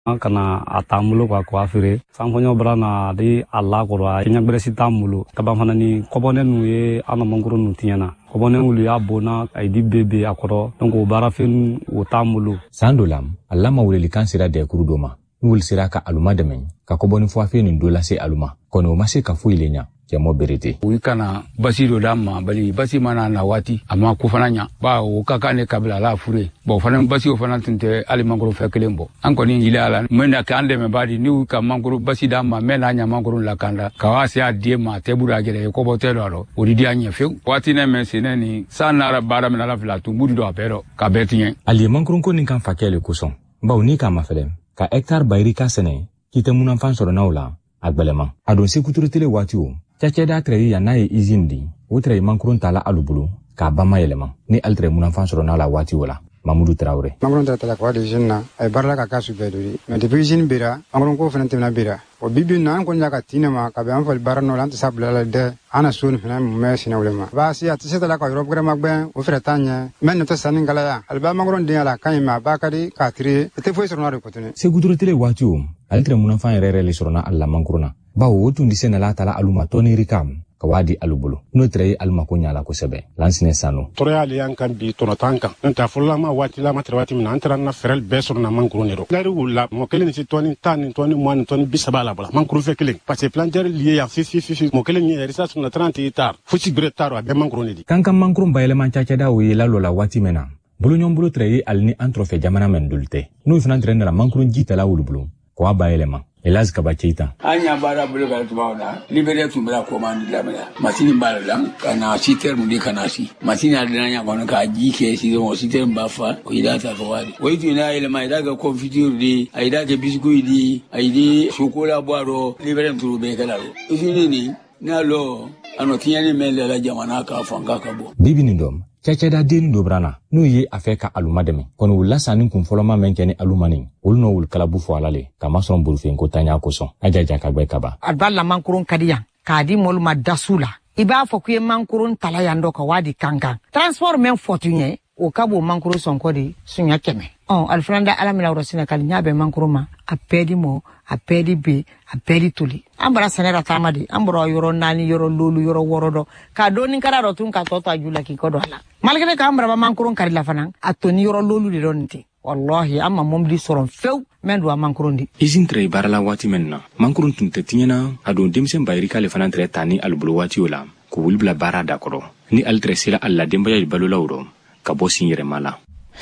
kana atamulo kwa afire sanfonyo brana di alla korwa nya bresi tamulo kabafana ni kobone nuye ana mangoro nutiana kobone ulu ya bona aidi bebe akoro donc bara fen o tamulo sandolam alla mawle kansira de kurudoma nul siraka aluma demen ka kobone fo afeni ndola se aluma kono mase ka fu ilenya mo berete wikana basiro damma bali basi mana na wati amma ku fananya ba o kaka ne kabila la fure bo fanan basi o fanan tinte ali mangoro fekelembo an ko ni ilala mena ka ande me badi ni ka mangoro basi damma mena nya mangoro la kanda ka wasi adie ma tebura gele ko botelo ro odidi anya fe wati ne mesene ni sanara bara mena la vila tumbudi do apero ka betien ali mangoro ko ni kan fakele kuson ba uni ka mafelem ka hectare bayrika sene kite munan fan soro naula agbelema adon sekuturutele wati o Chacheda trei ya nae izindi, utrei mankurun tala alubulu, ka bama yelema, ni altre munafan sorona la wati wala, Mamadou Traoré. Mankurun tala kwa de jinna, ay barla ka kasu beduri, mais depuis jin bira, mankurun ko fenante na bira. O bibi nan ko nyaka tinema ka be anfal barano lant sabla de ana sun fena mes na ulema. Ba si atise tala ko rob grama gben o fretanya, men to sanin gala ya. Alba mankurun de ala kanyma bakari ka tri, te foi sorona ko tene. Se guduro tele wati o, altre munafan rere le sorona alla mankuruna. Ba wotu ndise na la tala aluma toni rikam kawadi alubulu no trei alma ko nyala ko sebe lansine sano tore ali yankan bi tono tanka nta fulla ma wati la matra wati min antara na ferel besor na mankuru nero lari wula mo kelen ci toni tan toni mo toni bisabala bala mankuru fe kelen parce que plan jar lié ya fi mo kelen ni research na 30 hectares fuci bretaro a be mankuru ni di kankan mankuru bayele man chacha da wi la lola wati mena bulu nyombulu trei alni antrofe jamana men dulte no fina trena la mankuru jita la wulubulu ko bayele man Elaz Kabachita. Anya bara bulu ka tubauna libere tumbra ko man lamela masini balalam kana siter mundi kana si masini adanya kono ka jike si mo siter mbafa ko idata ko wadi waitu ina ile mai daga confiture di aida ke biscuit di aidi chocolat boiro libere turube kala usini ni nalo ano tinyani mele la jamana ka fanga ka bo bibi ndom Chacheda deni dobrana no ye afeka alumademe kono wula sanin kun foloma menkeni alumani ulno wul kalabu fo alale kama son bulfen ko tanya ko son ajaja ka gbe kaba adballa mankurun kadiya kadi molma dasula iba fo kuye mankurun talayando ka wadi kankan transport men fotunye o kabo mankuru sonko di sunya keme alfranda alamila urosina kali nyabe mankuruma apedi mo apedi be apedi tuli ambara sanera tamadi ambro yoro nani yoro lulu yoro worodo ka doni kara rotun ka tota jula ki kodo ala malgré ka ambra mankurun kari la fanan atoni yoro lulu di donti wallahi amma mom di soron few men do mankurun di izin tre barala wati menna mankurun tun tetinyana adon demsen bayri kale fanan tre tani albulu wati wala ko wulbla bara dakoro ni altre sila alla demba ya balula wuro ka bosin yere mala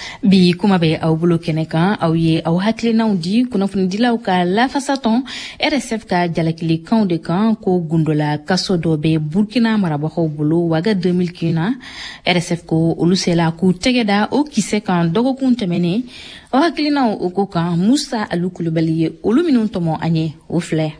bi kuma be aw bolo kenekan aw ye aw haklinaw di kuna fun dilaw ka la fasaton RSF ka jalakili kan de kan ko gundola kaso do be Burkina marabaho bolo waga 2015 RSF ko olusela ku tegeda o kise kan dogo kun temene aw haklinaw o ko kan Musa Alukulubali oluminun tomo anye o fle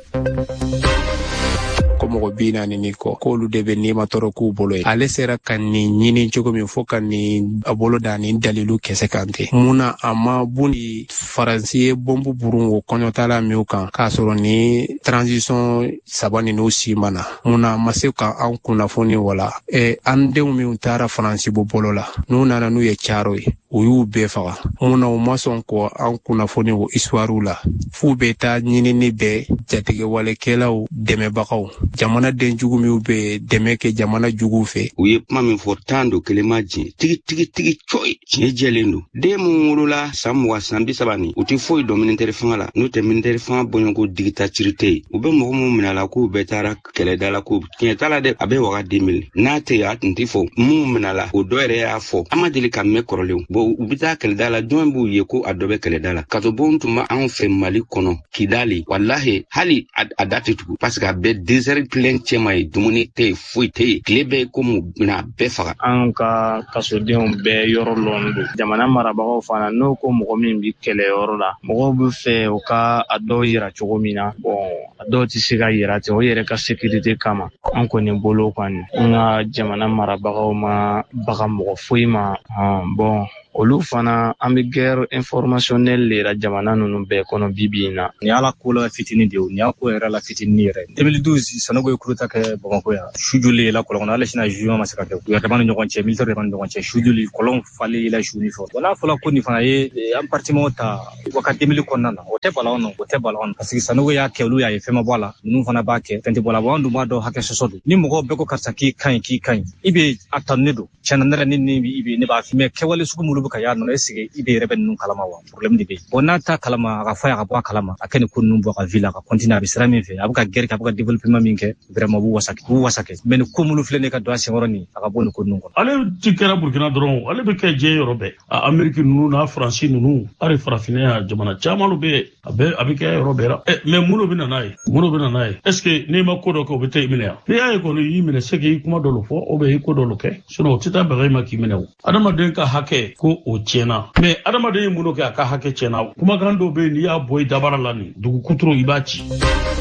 komo bina ni niko ko lu debe ni matoro ku bolo ale sera kan ni nyini jogo mi foka ni abolo dani dalilu kese kante muna ama buni faransi bombu burun wo konyo tala mi kan ka soro ni transition sabani no simana muna maseka an kuna foni wala ande mi untara faransi bo bolo la no nana nu ye charo o yu be faga muna o mason ko an kuna foni wo iswaru la fu beta nyini ni be jatige wale kelaw deme bakaw jamana den jugu mi ube demeke jamana jugu fe uye mami fortando kelemaji tigi choi jejelendo de mumulula samwa samdi sabani uti foi dominante fangala no te ministère fang bongo dictaturité ube mo minala ko betara kele dala ko kietala de abe waga 2000 nate ya ntifo minala o doere ya fo amadeli kamme korole bo ubita kele dala dombu yeko adobe kele dala kato bontuma an fe mali kono kidali wallahi hali adatitu parce que be desert plein chema dumuni te fuite klebe ko na befa an ka kasodenw bɛɛ yɔrɔ lɔn don jamana marabagaw fana n'o ko mɔgɔ min bi kɛlɛ yɔrɔ la mɔgɔw bɛ fɛ u ka a dɔw yira cogo min na a dɔw tɛ se ka yira ten o yɛrɛ ka sécurité kama an kɔni bolo kɔni an ka jamana marabagaw ma baga mɔgɔ foyi ma olu fana an bɛ guerre informationnelle de la jamana ninnu bɛɛ kɔnɔ bibi in na. Ni ala ko la fitini de ni ala ko yɛrɛ la fitini yɛrɛ 2012 Sanogo ye coup d'état kɛ Bamakɔ yan su joli la kɔlɔn ale sina juin ma se ka kɛ u ya dama ni ɲɔgɔn cɛ militaire dama ni ɲɔgɔn cɛ su joli kɔlɔn falen la su ni fɔ n'a fɔla ko ni fana ye an parlement ta wagati 2000 kɔnɔna na o tɛ balaon parce que Sanogo y'a kɛ olu y'a ye fɛn ma bɔ a la ninnu fana b'a kɛ fɛn tɛ bɔ a la an dun b'a dɔn hakɛ sɔsɔ don ni mɔgɔ bɛɛ ko karisa k'i kaɲi i bɛ a tanunen don tiɲɛna ne yɛrɛ ni ne b'a f'i mais kɛwale sugu minnu bɛ ka y'a nɔ est-ce que i bɛ yɛrɛ bɛ ninnu kalama wa problème de bɛ yen bon n'a ta kalama a ka fɔ a ka bɔ a kalama a kɛ nin ko ninnu bɔ ka ville a ka continuer a bɛ sira min fɛ a bɛ ka guerre kɛ a bɛ ka développement min kɛ vraiment u b'u wasakɛ mais ni ko minnu filɛ ne ka don a senkɔrɔ nin a ka bɔ nin ko ninnu kɔnɔ. Ale ti kɛra Burkina dɔrɔn ale bɛ kɛ diɲɛ yɔrɔ bɛɛ a Amérique ninnu n'a Faransi ninnu hali farafinna jamana caman bɛ yen a bɛ kɛ yɔrɔ bɛɛ la mais mun bɛ na n'a ye est-ce que n'i ma ko dɔ kɛ o bɛ taa i minɛ yan n'i y'a ye kɔni y'i minɛ se k'i kuma dɔ fɔ o bɛ i ko dɔ kɛ sinon o tɛ taa bɛgɛ ma k'i minɛ o adamaden ka hakɛ ko o tiɲɛna mais adamaden ye mun kɛ a ka hakɛ tiɲɛna kumakan dɔw bɛ yen n'i y'a bɔ i dabara la nin dugu kuturu i b'a ci.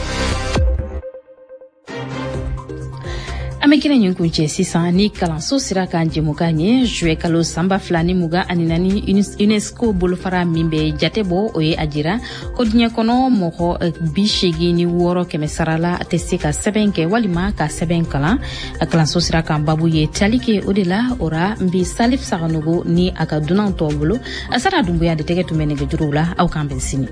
An bɛ kɛnɛ ɲin kun cɛ sisan ni kalanso sera ka jɛmukan ye juillet kalo sanba 2024 UNESCO bolofara min bɛ jate bɔ o ye a jira ko diɲɛ kɔnɔ mɔgɔ 86 kɛmɛ sara la a tɛ se ka sɛbɛn kɛ walima ka sɛbɛn kalan a kalanso sera kan babu ye tali kɛ o de la ora n bɛ Salif Sanogo ni a ka dunanw tɔw bolo a sara dunbuya de tɛgɛ tun bɛ nɛgɛjuruw la aw k'an bɛn sini.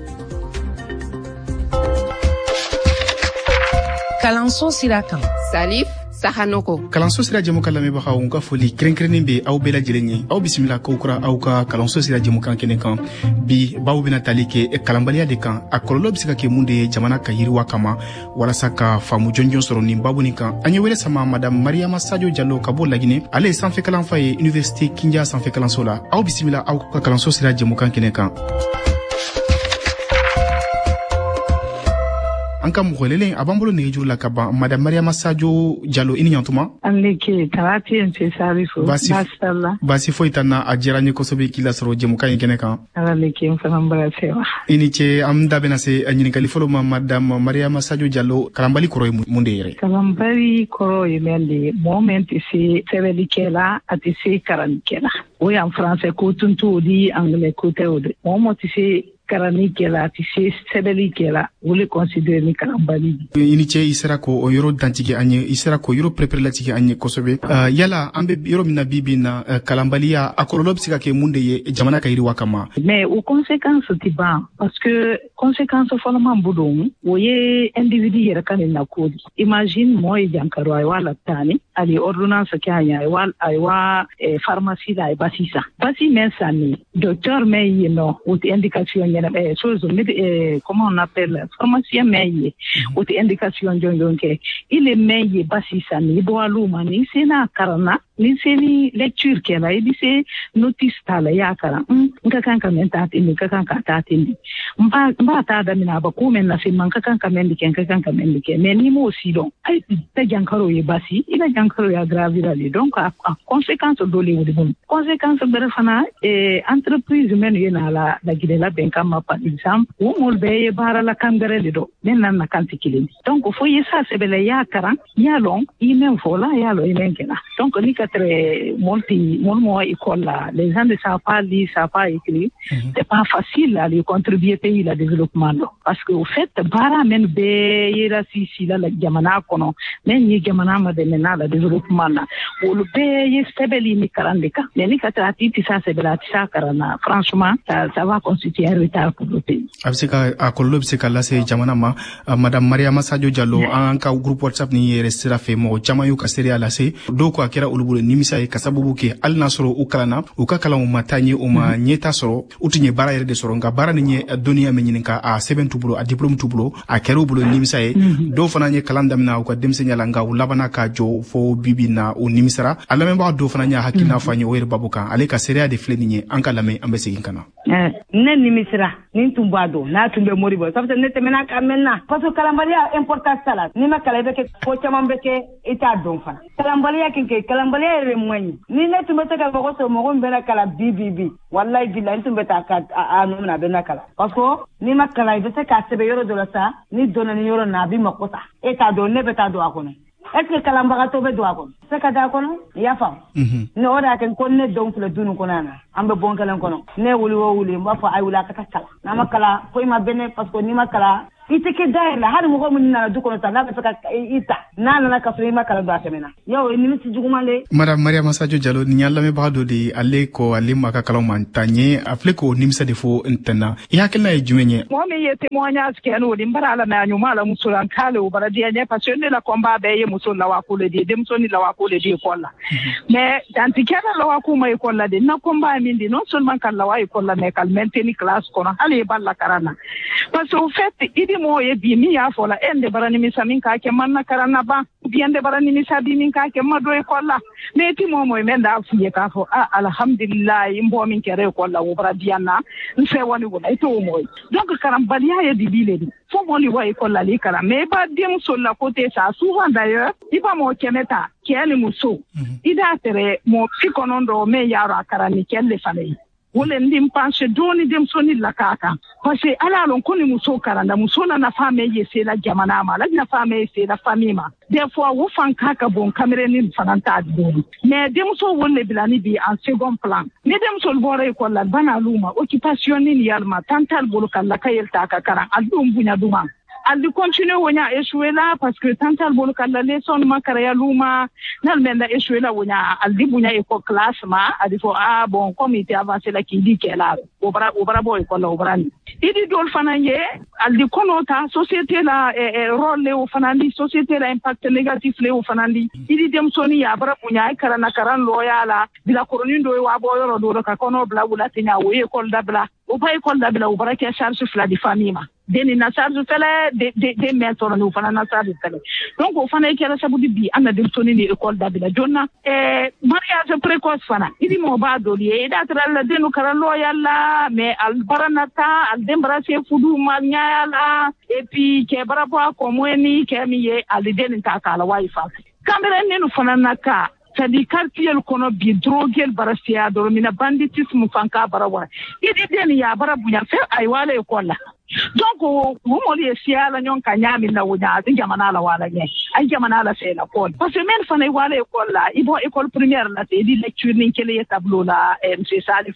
Kalanso sira kan Salif Sanogo. Kalanso sira jɛmukan lamɛnbagaw n ka foli kɛrɛnkɛrɛnnen bɛ aw bɛɛ lajɛlen ye aw bisimila k'aw kura aw ka kalanso sira jɛmukan kɛnɛ kan bi baw bɛna tali kɛ kalanbaliya de kan a kɔlɔlɔ bɛ se ka kɛ mun de ye jamana ka yiriwa kama walasa ka faamu jɔnjɔn sɔrɔ nin babu nin kan an ye wele sama madame Mariama Sadio Diallo ka bɔ Laginɛ ale ye sanfɛ kalanfa ye université Kindia sanfɛ kalanso la aw bisimila aw ka kalanso sira jɛmukan kɛnɛ kan. an ka mɔgɔlelen a b'an bolo nɛgɛjuru la ka ban madame Mariama Sadio Diallo i ni ɲantuma. Aleke tarati nse Salifu. Basi foyi t'an na a diyara n ye kosɛbɛ k'i lasɔrɔ jɛmukan in kɛnɛ kan. Aleke n fana b'a fɛ wa. I ni ce an da bɛna se ɲininkali fɔlɔ ma madame Mariama Sadio Diallo kalanbali kɔrɔ ye mun de ye yɛrɛ. Kalanbali kɔrɔ ye min de ye mɔgɔ min tɛ se sɛbɛnnikɛ la a tɛ se kalannikɛ la o y'an faransɛ ko tun t'o di anglais ko tɛ o de mɔgɔ min tɛ se karanikɛla a tɛ se sɛbɛnnikɛla o le considéré ni kalanbali. I ni ce i sera k'o yɔrɔ dantigi an ye i sera k'o yɔrɔ pɛrɛpɛrɛlatigɛ an ye kosɛbɛ yala an bɛ yɔrɔ min na bi na kalanbaliya a kɔlɔlɔ bɛ se ka kɛ mun de ye jamana ka yiriwa kama. mais o conséquence tɛ ban parce que conséquence fɔlɔman bolo o ye individu yɛrɛ ka nin nako di imagine mɔgɔ ye jankaro a ye wa latani ali ordonnance kɛ a ɲɛ a ye wa pharmacie la a ye basi san basi min san ni docteur min ye nɔ o tɛ indication ɲɛnɛ chose comment on appelle pharmacien min ye o tɛ indication jɔnjɔn kɛ il est min ye basi san ni i bɔ alu ma ni se n'a karanna ni se ni lecture kɛla i bɛ se notice t'a la i y'a kalan n ka kan ka min ta ten de n ka kan ka taa ten de n b'a t'a daminɛ a ba ko min lase ma n ka kan ka min de kɛ n ka kan ka min de kɛ mais n'i m'o si dɔn ayi tɛ jankaro ye basi i bɛ jankaro ye aggravera le donc a conséquence dɔ le wuli bolo conséquence bɛrɛ fana entreprise minnu ye n'a la lagidela bɛn kama par exemple o mɔlu bɛɛ ye baara la kan gɛrɛ de dɔn min na kan tɛ kelen donc fo i ye sa sɛbɛla i y'a karan i y'a lɔn i mɛn fɔ la i y'a lɔn i mɛn kɛla donc ni ka mɔlu mɔgɔ école la les gens ne savent pas lire savent pas écrire c'est pas facile d'aller contribuer pays la développement parce que au fait baara min bɛɛ yera sisi la jamana kɔnɔ min ye jamana ma dɛmɛ n'a la développement na olu bɛɛ ye sɛbɛli ni karan de kan mais ni ka taa a tɛ sa sɛbɛla a tɛ sa karan na franchement ça va constituer un retard pour le pays. A bɛ se ka a kɔlɔlɔ bɛ se ka lase jamana ma madame Mariama Sadio Diallo an ka groupe WhatsApp ni yɛrɛ sira fɛ mɔgɔ caman y'u ka seereya lase dɔw ko a kɛra olu bolo nimisa ye ka sababu kɛ hali n'a sɔrɔ u kalanna u ka kalanw ma taa ɲɛ u ma ɲɛta sɔrɔ u tun ye baara yɛrɛ de sɔrɔ nka baara nin ye dɔnniya min ɲini ka a sɛbɛn t'u bolo a diplôme t'u bolo a kɛra u bolo nimisa ye dɔw fana ye kalan daminɛ u ka denmisɛnniya la nka u labanna ka jɔ fo bibi na u nimisara a lamɛnbaga dɔw fana y'a hakilina fɔ an ye o yɛrɛ babu kan ale ka seereya de filɛ nin ye an ka lamɛn an bɛ segin ka na. ne nimisira ni tun b'a dɔn n'a tun bɛ mori bɔ sabu ne tɛmɛna ka mɛn na parce que kalanbaliya importance t'a la n'i ma kalan i bɛ kɛ ko caman bɛ kɛ i t'a dɔn fana kalanbaliya kalanbaliya yɛrɛ man ɲi ni ne tun bɛ se ka mɔgɔ sɔrɔ mɔgɔ min bɛ na kalan bi walayi bilahi n tun bɛ taa a nɔ min a bɛ na kalan parce que n'i ma kalan i bɛ se k'a sɛbɛn yɔrɔ dɔ la sa ni donna ni yɔrɔ na a b'i mako sa e t'a dɔn ne bɛ taa don a kɔnɔ est-ce que kalambaga to be do akon se ka da kono ya fam no oda ken kon ne don fule dunu konana ambe bon kalen kono ne wuli mba fa ay wula ka kala na makala ko ma bene parce que ni makala ite ke daila hadi mo ko mun na du kono ta na be ka ita na ka so ma kala do asemena yo ni mi jugumale madame Mariama Sadio Diallo ni yalla me baado de alle ko alle maka kala man tanye afle ko nimsa defo intana ya kala e jumenye mo me yete mo nya ske no di mbara la na nyuma la musulan kale o bara dia ne parce que la combat be ye musul la wa ko le di dem soni la wa ko le di ko la mais tantikana la wa ko mai ko la de na combat min di non seulement kan la wa ko la mais kal maintenir classe kono ale balla karana parce que au fait idi mo ye bi mi ya fola ende barani mi samin ka ke manna karana ba biende barani mi sabi min ka ke mado e kolla me ti mo men da fuye ka fo alhamdulillah imbo min kere kolla wo bara diana nse woni wo ay to mo donc karam baliya ye dibile di fo mo li wa e kolla li kala me ba dem so la côté ça souvent d'ailleurs iba mo kemeta kele muso ida tere mo fikonondo me yaro akarani kelle fale wole ndim panche doni dem soni la kaka parce que ala lon koni muso karanda muso na fame yese la jamana ma la na fame yese la famima des fois wo fan kaka bon camera ni fananta doni mais dem so wole bilani bi en second plan ne dem so bore ko la bana luma occupation ni yalma tantal bolo kala kayel taka kara adum bunya duma aldi continue wonya échoué là parce que tantal bolo kala leçon makara ya luma nal menda échoué là wonya aldi bunya éco classement adi fo bon comme il était avancé là qui dit qu'elle a obra boy ko la obrani idi dol fananye aldi konota société la rôle le o fanandi société la impact négatif le o fanandi idi dem soni ya bara bunya karana karan loyala bila koronindo wa boyoro do ka kono bla wula tinya wo école dabla o pa école dabla o bara ke charge fla di famille deni na charge fele de mentor no fana na charge fele donc o fana kera sabudi bi ana dem soni ni école dabila jonna mariage précoce fana idi mo ba do li da tra denu karan loyala mais al baranata al dembrase fudu manyala et puis ke barapa ko mweni ke miye al den ta kala wifi kamera nenu fana naka sadi quartier kono bi drogel barasia do mina banditisme fanka barawa idi den ya barabunya fe ay wala ko la donc wo mo li siala nyon ka nyami na wunya jamana la wala nye ay jamana la fe la ko parce que men fana wala école la ibo école primaire la te di lecture ni kele tableau la monsieur Salif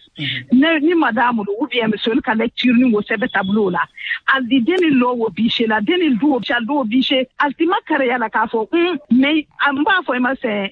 ni madame ou bien monsieur ka lecture ni wo sebe tableau la al di deni lo wo biche la deni do chalo biche altima kare ya la ka fo mais amba fo ma se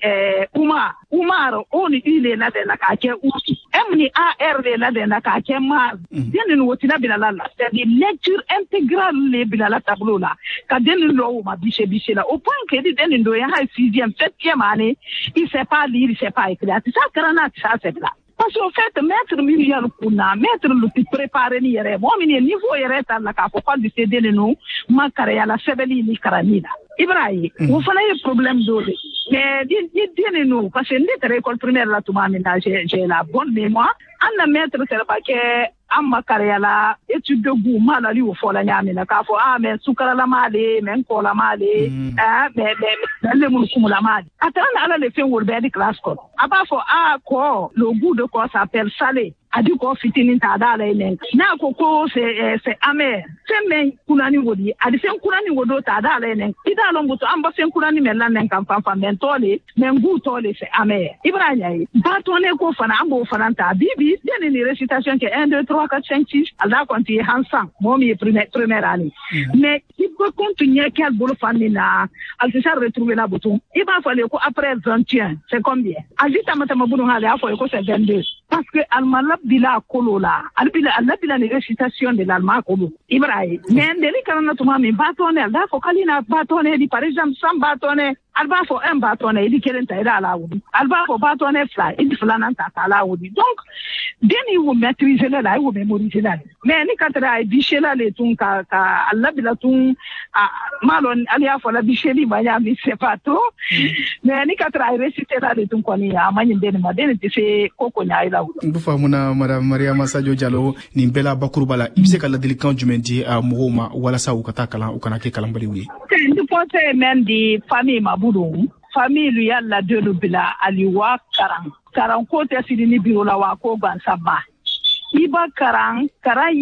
Umar oni ile la de la ka ke uti emni ar de la de la ka ke ma deni no tina bilala la c'est lecture intégrale les bilala tableau là ka deni lo ma biche la au point que deni ndo ya 6e 7e année il sait pas lire il sait pas écrire ça karana ça c'est là parce qu'en fait maître milliard kuna maître le petit préparé ni yere mo mi niveau yere ta la ka ko du cdn no makare ya la sebeli ni karanida Ibrahim vous fallait problème d'ode mais deni no parce que ndete école primaire la tout mamina j'ai la bonne mémoire anna maître c'est pas que amma karyala étude de goût malali o fola nyami na ka fo mais sukara la male men ko la male mais le mun kumula male atana ala le fe wol be di classe ko aba fo ko le goût de quoi s'appelle salé adi ko fitinin ta dala inen na ko c'est amer c'est men kunani wodi adi sen kunani wodo ta dala inen ida longo to amba sen kunani men lan kan pam men tole men goût tole c'est amer ibrahim ba to ne ko fana ambo fana ta bibi deni ni récitation que 1 2 3 4 5 6 ala konti hansan momi première année mais il peut continuer quel bolo famina al se retrouver la bouton il va falloir ko après 21 c'est combien ajita matama bunu hale afo ko c'est 22 parce que almalab bila kolola albila ni récitation de l'alma kolo ibrahim mais ndeli kana to mami batone alda fo kalina batone di par exemple sam batone alba fo un batone di kelenta ida ala wudi alba fo batone fly idi fulana ta ala wudi donc deni wo maîtriser la wo mémoriser la mais ni katra ay bichela le tun ka alabila tun malon alia fo la bicheli banya mi c'est pas trop mais ni katra ay réciter la le tun koni amany deni ma deni te se koko nya ila wudi ndufa muna madame Mariama Sadio Diallo ni bela bakurubala ibse kala delikan jumendi a mohoma wala sa ukata kala ukana ke kala mbali wi ndi pote men di famille mabudu famille yalla de lubila aliwa karan ko te sidini biro la wa ko ban sabba iba karan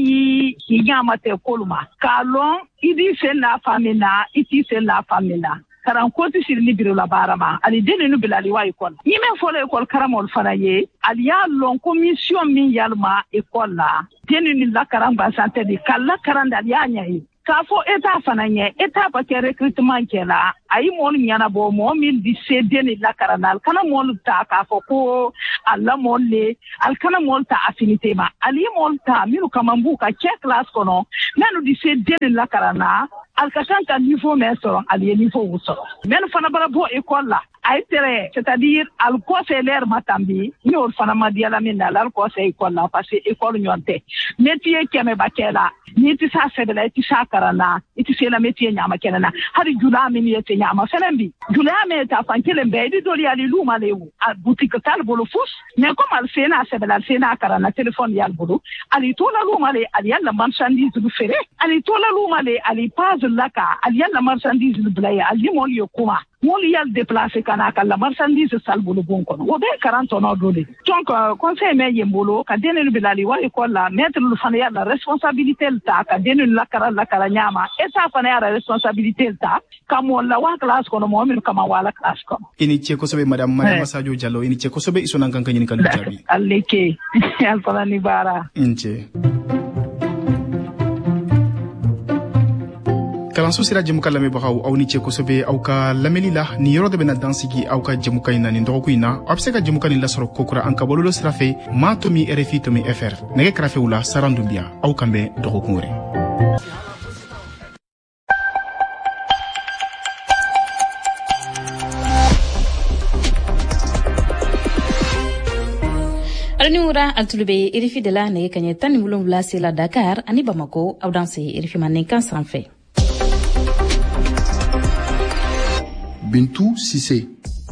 yi nyamate koluma kalon idi se la famille iti se la famille karan koti sirni biro la barama ali deni nu bilali wa école ni men fole école karamol fana ye ali ya lon commission min yalma école la deni ni la karan ba santé di kala karan dal ya nyai ka fo état fana nye état ba ke recrutement ke la ayi mon nyana bo mo min di se deni la karanal kana mon ta ka fo ko alla mon le al kana mon ta affinité ma ali mon ta minu kamambu ka che classe kono nanu di se deni la karana al kasanta niveau mais soro ali niveau wusoro men fana bara bo école la ay tere c'est-à-dire al conseil l'air matambi ñor fana ma di ala min al conseil école la parce que école ñonte métier keme bakela ni ti sa sebela ti sa karana ti se la métier nyama kenana hari jula min yete nyama fenembi jula me ta fankele be di doli ali luma lewu a boutique tal bolo fus mais comme al sena sebela sena karana téléphone yal bolo ali tola luma le ali yalla marchandise du fere ali tola luma le ali paz laka ali yalla marchandise du blaya ali mon yo kuma moli yal déplacer kana kala marchandise salbulu bonko wo be 40 no dole donc conseil me yembolo ka denelu bilali wa école la mettre le fana ya la responsabilité ta ka denelu la kara nyama et ça fana ya la responsabilité ta kamo la wa classe kono mo min kama wala classe kono ini che ko sobe madame Mariama Sadio Diallo ini che ko sobe isonan kan kanyin kan jabi alleke al fana ni bara inche kalanso sira jemuka lamebagaw aw ni cɛ kosɛbɛ aw ka lamɛnli la ni yɔrɔ de bena dansigi aw ka jemuka ɲi na nin dɔgɔku ɲi na aw be se ka jemuka nin lasɔrɔ kokura an ka bɔlɔlɔ sira fɛ ma tomi RFI tomi FR nɛgɛ kɛrɛfɛw la Saran Dunbiya aw kan bɛ dɔgɔkun wɛrɛ Aranimura altulube RFI de la nɛgɛ kaɲɛ 17 sela Dakar ani Bamako aw danse RFI manenkan sanfɛ Bintou Sissé.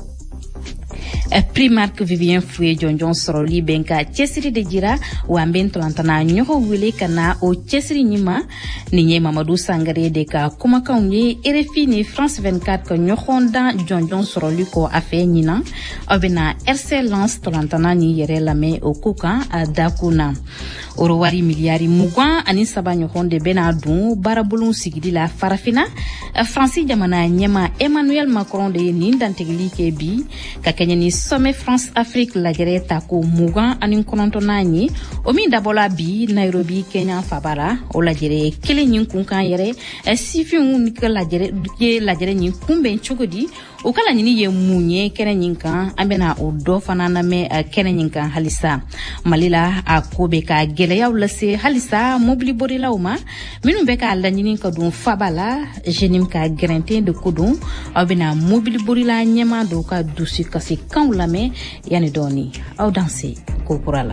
Primark Vivien Fouye Jonjon Soroli Benka Chesiri de Jira Wamben Tolantana Nyoho Wile Kana o Chesiri Nima Ninye Mamadou Sangare de ka Kumakaunye RFI ni France 24 ko Nyohonda Jonjon Soroli ko afe Nina Obena RC Lance Tolantana ni yere lame o Kuka a Dakuna Orowari miliari mugwan ani saba Nyohonde Benadun Barabulun Sigidi la Farafina Francis Jamana Nyema Emmanuel Macron de Nindantegli Kebi Kakanyani Sommet France-Afrique lajere tako mugan ani konontona ni o min dabola bi Nairobi Kenya Fabara o lajere kele nyin kunkan yere sifin ni ka lajere nyin kumben chogodi o kala nyini ye munye kene nyin kan ambena o do fana na me kene nyin kan halisa malila akobe ka geleya ulase halisa mobili borila uma minun be ka la nyini ka dun Fabala jenim ka grente de kudun abena mobili borila nyema do ka dusi kasi kan lame yani doni au danse ko kurala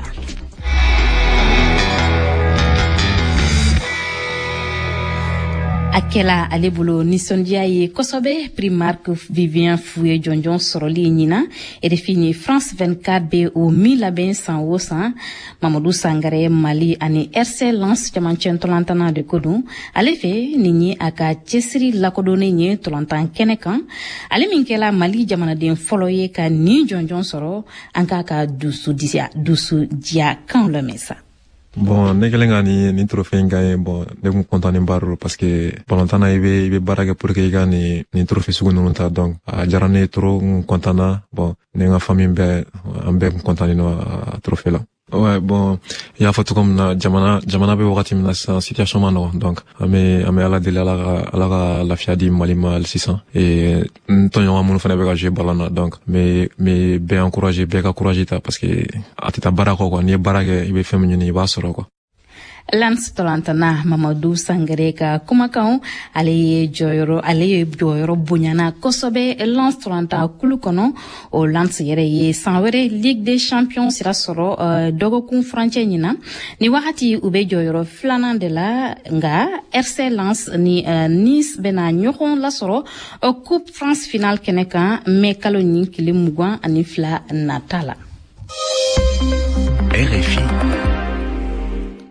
akela alebolo nisondia ye kosobe Primark Vivien Fouye Jonjon Soroli Nina et défini France 24 B au 1000 ben sans wosan Mamadou Sangare Mali ani RC Lance Jamanchen Tolantana de Kodou alefe nini aka Chesiri lakodone nye Tolantan Kenekan ale minkela Mali jamana den foloye ka ni Jonjon Soro anka ka dusu dia kan le mesa. Bon, ne kelen ka ni trophée in gagné, bon, ne kun content ni baro parce que balantana i be baara kɛ pour que i ka ni trophée sugu ninnu ta donc a diyara ne trop content na bon ne ka famille bɛɛ an bɛɛ kun content ni a trophée la. Ouais, bon, il y a fɔtu comme na jamana bɛ wagati min na sisan situation ma nɔgɔ donc an bɛ ala deli ala ka lafiya di Mali ma hali sisan et n tɔɲɔgɔn minnu fana bɛ ka jouer ballon na donc mais bɛɛ encourager bɛɛ ka courage ta parce que a tɛ taa baara kɔ quoi n'i ye baara kɛ i bɛ fɛn min ɲini i b'a sɔrɔ quoi. Lance Tolantana Mamadou Sangare ka kumakao ale joyoro bunyana kosobe Lance Tolanta kulukono o Lance yere ye sanwere Ligue des Champions sira soro dogokun franche nyina ni wakati ube joyoro flanan de la nga RC Lance ni Nice bena nyohon la soro Coupe France finale keneka me kaloni kilimugwan anifla natala. RFI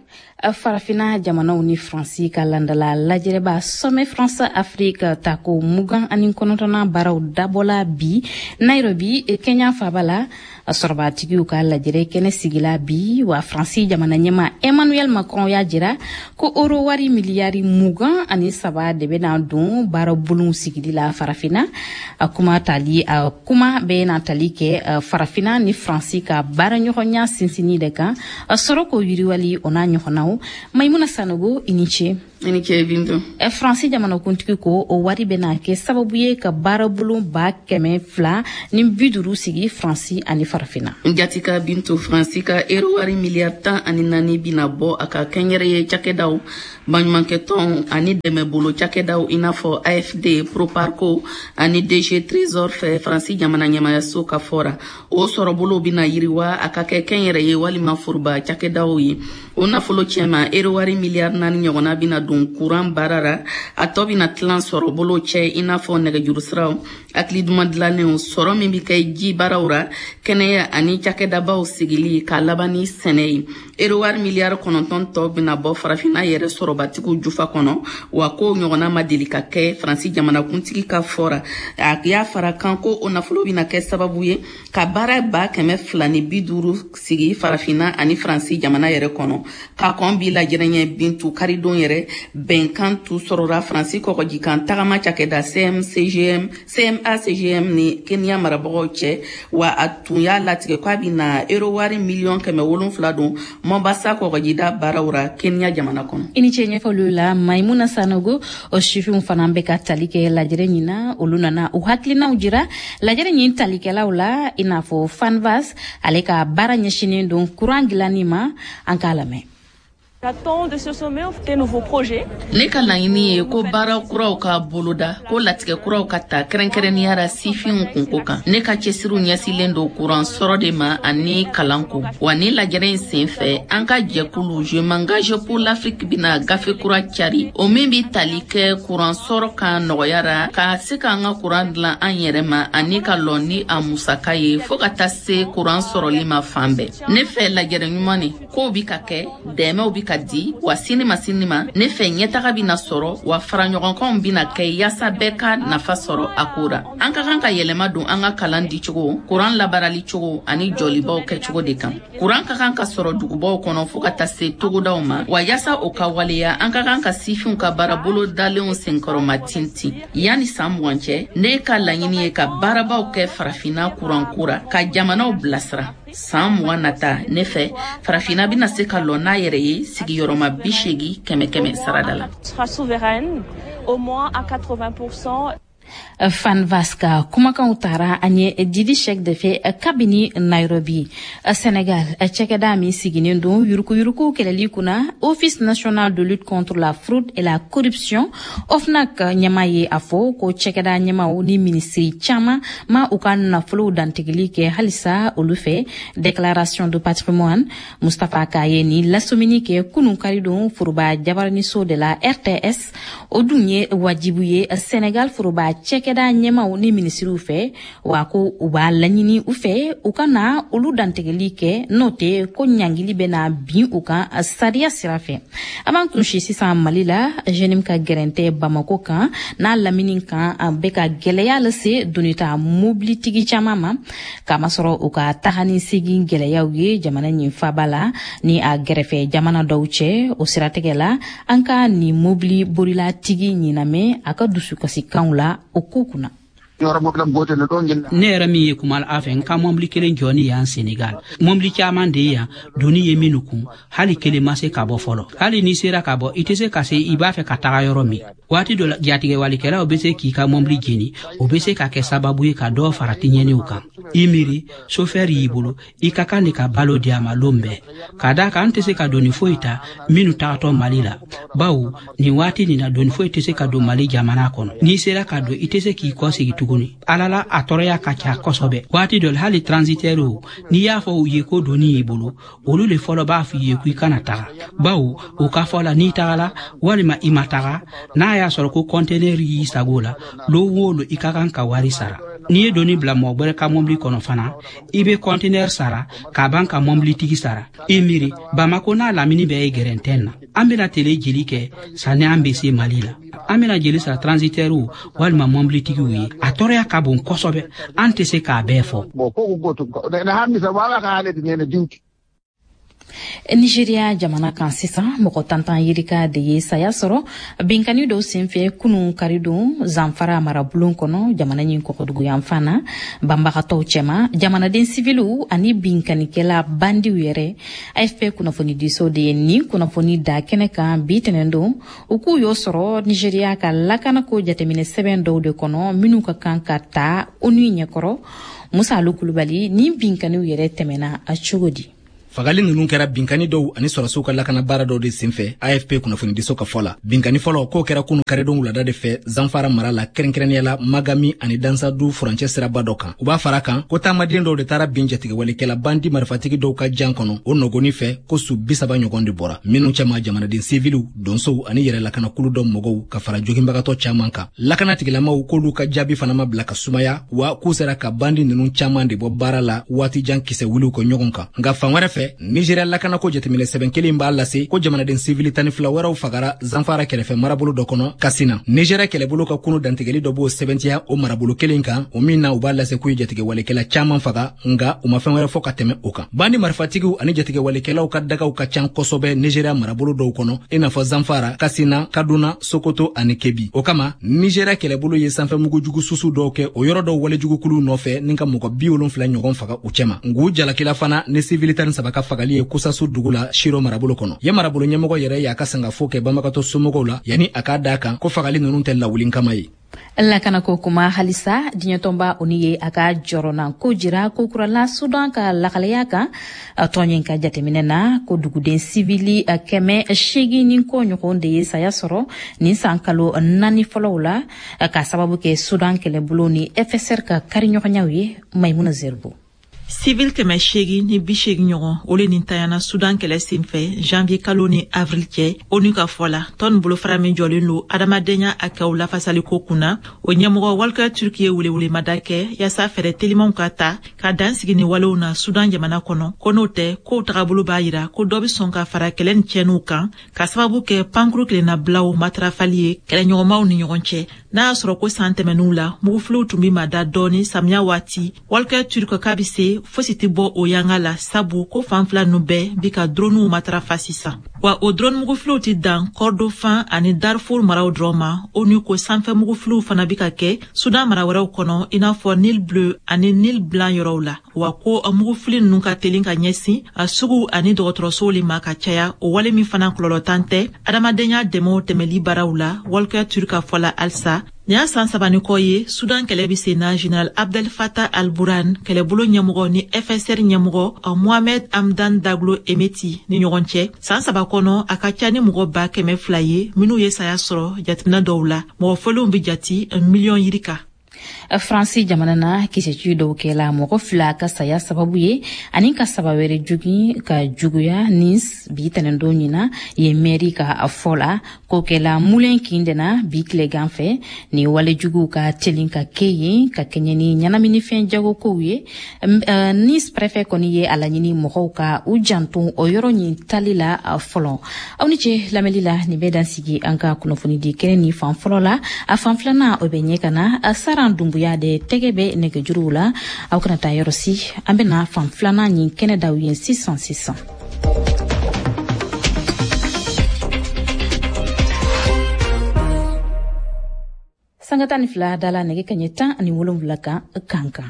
farafina jamanaw ni Fransi ka landala lajɛrɛba sommet France Afrique tako mugan ani kɔnɔntɔnna baraw dabola bi Nairobi Kenya fabala sɔrɔbatigiw ka lajɛrɛ kɛnɛ sigila bi wa Fransi jamana ɲɛma Emmanuel Macron y'a jira ko euro wari miliyari mugan ani saba de bena don baara bulun sigili la farafina kuma bɛ na tali kɛ farafina ni Fransi ka baara ɲɔgɔnya sinsini de kan sɔrɔ ko yiriwali ona ɲɔgɔnnaw Maimuna Sanogo iniche Bintu. Fransi jamanakuntigi ko o wari bena kɛ sababu ye ka baara bulun 200 ni 50 sigi Fransi ani farafina. Jatika Bintu, Fransi ka euro wari miliyari 14 bina bɔ a ka kɛnyɛrɛ ye cakɛdaw baɲumankɛ tɔn ani dɛmɛbolo cakɛdaw i n'a fɔ AFD, Proparco ani DG Trésor fɛ Fransi jamana ɲɛmayaso ka fɔra. O sɔrɔbolo bina yiriwa a ka kɛ kɛnyɛrɛ ye walima foroba cakɛdaw ye. O nafolo cɛma euro wari miliyari 4 ɲɔgɔnna bina don kuran barara a tɔ bina tilan sɔrɔ bolo cɛ i n'a fɔ nɛgɛjurusiraw hakili duman dilanenw sɔrɔ min bi kɛ ji baaraw ra kɛnɛya ani cakɛdabaw sigili ka laban ni sɛnɛ ye euro wari miliyari 9 tɔ bina bɔ farafina yɛrɛ sɔrɔbatigiw jufa kɔnɔ wa ko ɲɔgɔnna ma deli ka kɛ Fransi jamanakuntigi ka fɔra a y'a fara kan ko o nafolo bina kɛ sababu ye ka baara 250 sigi farafina ani Fransi jamana yɛrɛ kɔnɔ ka kɔn bi lajɛrɛɲɛ Bintu karidon yɛrɛ bɛnkan tu sɔrɔra Fransi kɔgɔjikan tagama cakɛda CMA-CGM ni Kenya marabagaw cɛ wa a tun y'a latigɛ k'a bina euro wari miliyɔn 700 don Mombasa kɔgɔjida baaraw ra Kenya jamana kɔnɔ. I ni ce ɲɛfɔliw la Maimuna Sanogo o sifinw fana bɛ ka tali kɛ lajɛrɛ ɲin na olu nana u hakilinaw jira lajɛrɛ ɲin talikɛlaw la i n'a fɔ Fanvas ale ka baara ɲɛsinen don courant dilanni ma an k'a lamɛn. J'attends de ce sommet des nouveaux projets. Ne ka laɲini ye ko baara kuraw ka boloda ko latigɛ kuraw ka ta kɛrɛnkɛrɛnnenya la sifinw kunko kan. Ne ka cɛsiriw ɲɛsilen don kuran sɔrɔ de ma ani kalanko. Wa ni lajɛrɛ in senfɛ an ka jɛkulu Je m'engage pour l'Afrique bina gafe kura cari o min bi tali kɛ kuran sɔrɔ kan nɔgɔyara ka se ka an ka kuran dilan an yɛrɛ ma ani ka lɔn ni a musaka ye fo ka taa se kuran sɔrɔli ma fan bɛɛ. Ne fɛ lajɛrɛ ɲuman ni kow bi ka kɛ dɛmɛw bi ka di wa sinima ne fɛ ɲɛtaga bina sɔrɔ wa fara ɲɔgɔnkanw bina kɛ yaasa bɛɛ ka nafa sɔrɔ a ko ra an ka kan ka yɛlɛma don an ka kalan di cogo kuran labarali cogo ani jɔlibaw kɛ cogo de kan kuran ka kan ka sɔrɔ dugubaw kɔnɔ fo ka taa se togodaw ma wa yaasa o ka waleya an ka kan ka sifinw ka baarabolo dalenw senkɔrɔma tintin yani san 20 cɛ ne ka laɲini ye ka baarabaw kɛ farafina kurankura ka jamanaw bilasira san 20 nata ne fɛ farafina bina se ka lɔ n'a yɛrɛ ye sigiyɔrɔma 80 kɛmɛ sarada la. Sera souveraine au moins à 80%. Fanvas ka kumakanw tara an ye Didi Cheikh de fɛ kabini Nairobi Sénégal cɛkɛda min siginen don yurukuyuruku kɛlɛli kunna Office national de lutte contre la fraude et la corruption OFNAC ɲɛma ye a fɔ ko cɛkɛda ɲɛmaw ni ministri caman ma u ka nafolow dantigili kɛ halisa olu fɛ déclaration de patrimoine Mustapha Kaye ni lasomini kɛ kunun karidon foroba jabaraniso de la RTS o dun ye wajibu ye Sénégal foroba cɛkɛda ɲɛmaw ni ministriw fɛ wa ko u b'a laɲini u fɛ u ka na olu dantigɛli kɛ n'o tɛ ko ɲangili bɛna bin u kan sariya sira fɛ a b'an kunsi sisan Mali la jenim ka gɛrɛntɛ Bamako kan n'a lamini kan a bɛ ka gɛlɛya lase donita mobilitigi caman ma kamasɔrɔ u ka taga ni segin gɛlɛyaw ye jamana ɲin faba la ni a gɛrɛfɛ jamana dɔw cɛ o siratigɛ la an ka ni mobili borilatigi ɲinamɛ a ka dusukasikanw la o ko kunna. Ne yɛrɛ min ye kuma a fɛ n ka mɔbili kelen jɔ ni yan Senegal mɔbili caman de yan doni ye minnu kun hali kelen ma se ka bɔ fɔlɔ hali ni sera ka bɔ i tɛ se ka se i b'a fɛ ka taga yɔrɔ min waati dɔ jatigɛ walikɛlaw bɛ se k'i ka mɔbili jeni o bɛ se ka kɛ sababu ye ka dɔ fara tiɲɛniw kan i miiri chauffeur y'i bolo i ka kan de ka balo di a ma lon bɛɛ ka da kan an tɛ se ka doni foyi ta minnu tagatɔ Mali la bawo nin waati nin na doni foyi tɛ se ka don Mali jamana kɔnɔ n'i sera ka don i tɛ se k'i kɔsegi tuguni alala a tɔrɔya ka ca kosɛbɛ waati dɔ hali transitaire n'i y'a fɔ u ye ko doni y'i bolo olu le fɔlɔ b'a f'i ye ko i kana taga bawo o ka fɔ la n'i tagala walima i ma taga n'a y'a sɔrɔ ko conteneur y'i sago la lo wo lo i ka kan ka wari sara ni ye doni bila mɔgɔ wɛrɛ ka mɔbili kɔnɔ fana i be conteneur sara k'a ban ka mɔbili tigi sara i miiri Bamako n'a lamini bɛɛ ye gɛrɛntɛn na an bena tele jeli kɛ sani an be se Mali la an bena jeli sa transitaires walima mɔbili tigiw ye a tɔɔrɔya ka bon kosɛbɛ an tɛ se k'a bɛɛ fɔ. Nigeria jamana kan sisan mɔgɔ tantan yirika de ye saya sɔrɔ binkani dɔw senfɛ kunun karidon Zamfara marabulon kɔnɔ jamana ɲin kɔkɔduguyan fana banbagatɔw cɛma jamanaden sivilu ani binkanikɛla bandiw yɛrɛ AFP kunnafoni diso de ye nin kunnafoni da kɛnɛ kan bi tɛnɛn don u k'u y'o sɔrɔ Nigeria ka lakanako jateminɛ sɛbɛn dɔw de kɔnɔ minnu ka kan ka ta ONU ɲɛkɔrɔ Musa Alu Kulubali ni binkaniw yɛrɛ tɛmɛna a cogo di. Fagali ninnu kɛra binkani dɔw ani sɔrɔsiw ka lakana baara dɔw de senfɛ AFP kunnafoni diso ka fɔ la binkani fɔlɔ k'o kɛra kunu karidon wulada de fɛ Zamfara mara la kɛrɛnkɛrɛnnenya la Magami ani Dansadu furancɛ siraba dɔ kan u b'a fara kan ko taamaden dɔw de taara bin jatigɛwalikɛla bandi marifatigi dɔw ka jan kɔnɔ o nɔgɔni fɛ ko su 30 ɲɔgɔn de bɔra minnu cɛma jamanaden sivilu donsow ani yɛrɛ lakana kulu dɔ mɔgɔw ka fara joginbagatɔ caman kan lakana tigilamaw k'olu ka jaabi fana ma bila ka sumaya wa k'u sera ka bandi ninnu caman de bɔ baara la waati jan kisɛ wuliw kɔ ɲɔgɔn kan nka fan wɛrɛ fɛ Nigeria lakana ko jateminɛ sɛbɛn kelen b'a lase ko jamanaden civil 12 wɛrɛw fagara Zamfara kɛrɛfɛ marabolo dɔ kɔnɔ Katsina. Nigeria kɛlɛbolo ka kunu dantigɛli dɔ b'o sɛbɛntiya o marabolo kelen kan o min na u b'a lase k'u ye jatigɛwalikɛla caman faga nga u ma fɛn wɛrɛ fɔ ka tɛmɛ o kan. Bandi marifatigiw ani jatigɛwalikɛlaw ka dagaw ka can kosɛbɛ Nigeria marabolo dɔw kɔnɔ i n'a fɔ Zamfara, Katsina, Kaduna, Sokoto ani Kebbi. O kama Nigeria kɛlɛbolo ye sanfɛmugujugu susu dɔw kɛ o yɔrɔ dɔw walejugukulu nɔfɛ ni ka mɔgɔ 70 ɲɔgɔn faga u cɛma. Ngu jalakila fana ni civil 13 ka fagali ye Kusasu dugu la Shiro marabolo kɔnɔ. Ye marabolo ɲɛmɔgɔ yɛrɛ y'a ka sangafo kɛ banbagatɔ somɔgɔw la yani a k'a da kan ko fagali ninnu tɛ lawulin kama ye. Lakanako kuma halisa diɲɛtɔnba oni ye a ka jɔrɔna ko jira ko kurala Sudan ka lakalaya kan tɔnyen ka jateminɛ na ko duguden sivili 800 ni ko ɲɔgɔn de ye saya sɔrɔ nin san kalo 4 fɔlɔw la ka sababu kɛ Sudan kɛlɛbolo ni FSR ka kariɲɔgɔnyaw ye Maimuna Zerbo. Civil 800 ni 80 ɲɔgɔn ole nin tayana Sudan kɛlɛ senfɛ janvier kalo ni avril cɛ ONU ka fɔ la tɔn bolofara min jɔlen don adamadenya a kɛw lafasaliko kunna o ɲɛmɔgɔ Walker Turk ye welewlemada kɛ yaasa fɛrɛ telimanw ka ta ka dan sigi ni walew na Sudan jamana kɔnɔ ko n'o tɛ kow tagabolo b'a yira ko dɔ bɛ sɔn ka fara kɛlɛ ni tiɲɛniw kan ka sababu kɛ pankuru kelennabilaw matarafali ye kɛlɛɲɔgɔnmaw ni ɲɔgɔn cɛ n'a y'a sɔrɔ ko san tɛmɛnniw la mugufiliw tun bɛ mada dɔɔni samiya waati Walker Turk k'a bɛ se fosi tɛ bɔ o yanga la sabu ko fan fila ninnu bɛɛ bi ka droniw matarafa sisan wa o drone mugufiliw tɛ dan Kordofan ani Darfur maraw dɔrɔn ma ONU ko sanfɛ mugufiliw fana bi ka kɛ Sudan mara wɛrɛw kɔnɔ i n'a fɔ Nil Bleu ani Nil Blanc yɔrɔw la wa ko mugufili ninnu ka teli ka ɲɛsin a sugu ani dɔgɔtɔrɔsow le ma ka caya o wale min fana kɔlɔlɔtan tɛ adamadenya dɛmɛw tɛmɛli baaraw la Walker Turk ka fɔ la halisa ni y'a san 3 kɔ ye Sudan kɛlɛ bi sen na General Abdel Fattah al-Burhan kɛlɛbolo ɲɛmɔgɔ ni FSR ɲɛmɔgɔ Mohamed Hamdan Daglo Emeti ni ɲɔgɔn cɛ san 3 kɔnɔ a ka ca ni mɔgɔ 200,000 ye minnu ye saya sɔrɔ jateminɛ dɔw la mɔgɔ fɔlenw bi jati 1 million yirika. Fransi jamana na kisɛci dɔw kɛla mɔgɔ 2 ka saya sababu ye ani ka saba wɛrɛ jugi ka juguya Nice bi tɛnɛndon ɲina ye mairie ka fɔ la ko kɛla Moulin Kindena bi tilegan fɛ ni wale jugu ka telin ka kɛ yen ka kɛɲɛ ni ɲɛnaminifɛn jagokow ye Nice préfet kɔni ye a laɲini mɔgɔw ka u janto o yɔrɔ ɲin tali la fɔlɔ aw ni cɛ lamɛnli la nin bɛ dan sigi an ka kunnafoni di kɛnɛ ni fan fɔlɔ la a fan filanan o bɛ ɲɛ ka na a saran dumbuya de tɛgɛ bɛ nɛgɛjuruw la aw kana taa yɔrɔ si an bɛna fan filanan ɲin kɛnɛ daw ye sisan sanga 12 dala nɛgɛ kaɲɛ 17 kan kankan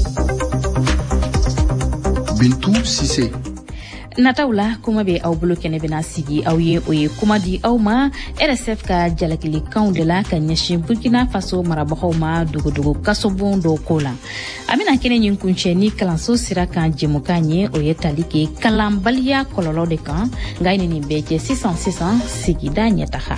Bintou Sise nataw la kuma bɛ aw bolo kɛnɛ bɛna sigi aw ye o ye kuma di aw ma RSF ka jalakilikanw de la ka ɲɛsin Burkina Faso marabagaw ma dogodogo kasobon dɔ ko la a bɛna kɛnɛ ɲin kuncɛ ni kalanso sira kan jɛmukan ye o ye tali kɛ kalanbaliya kɔlɔlɔ de kan nka ni nin bɛɛ cɛ sisan sigida ɲɛtaga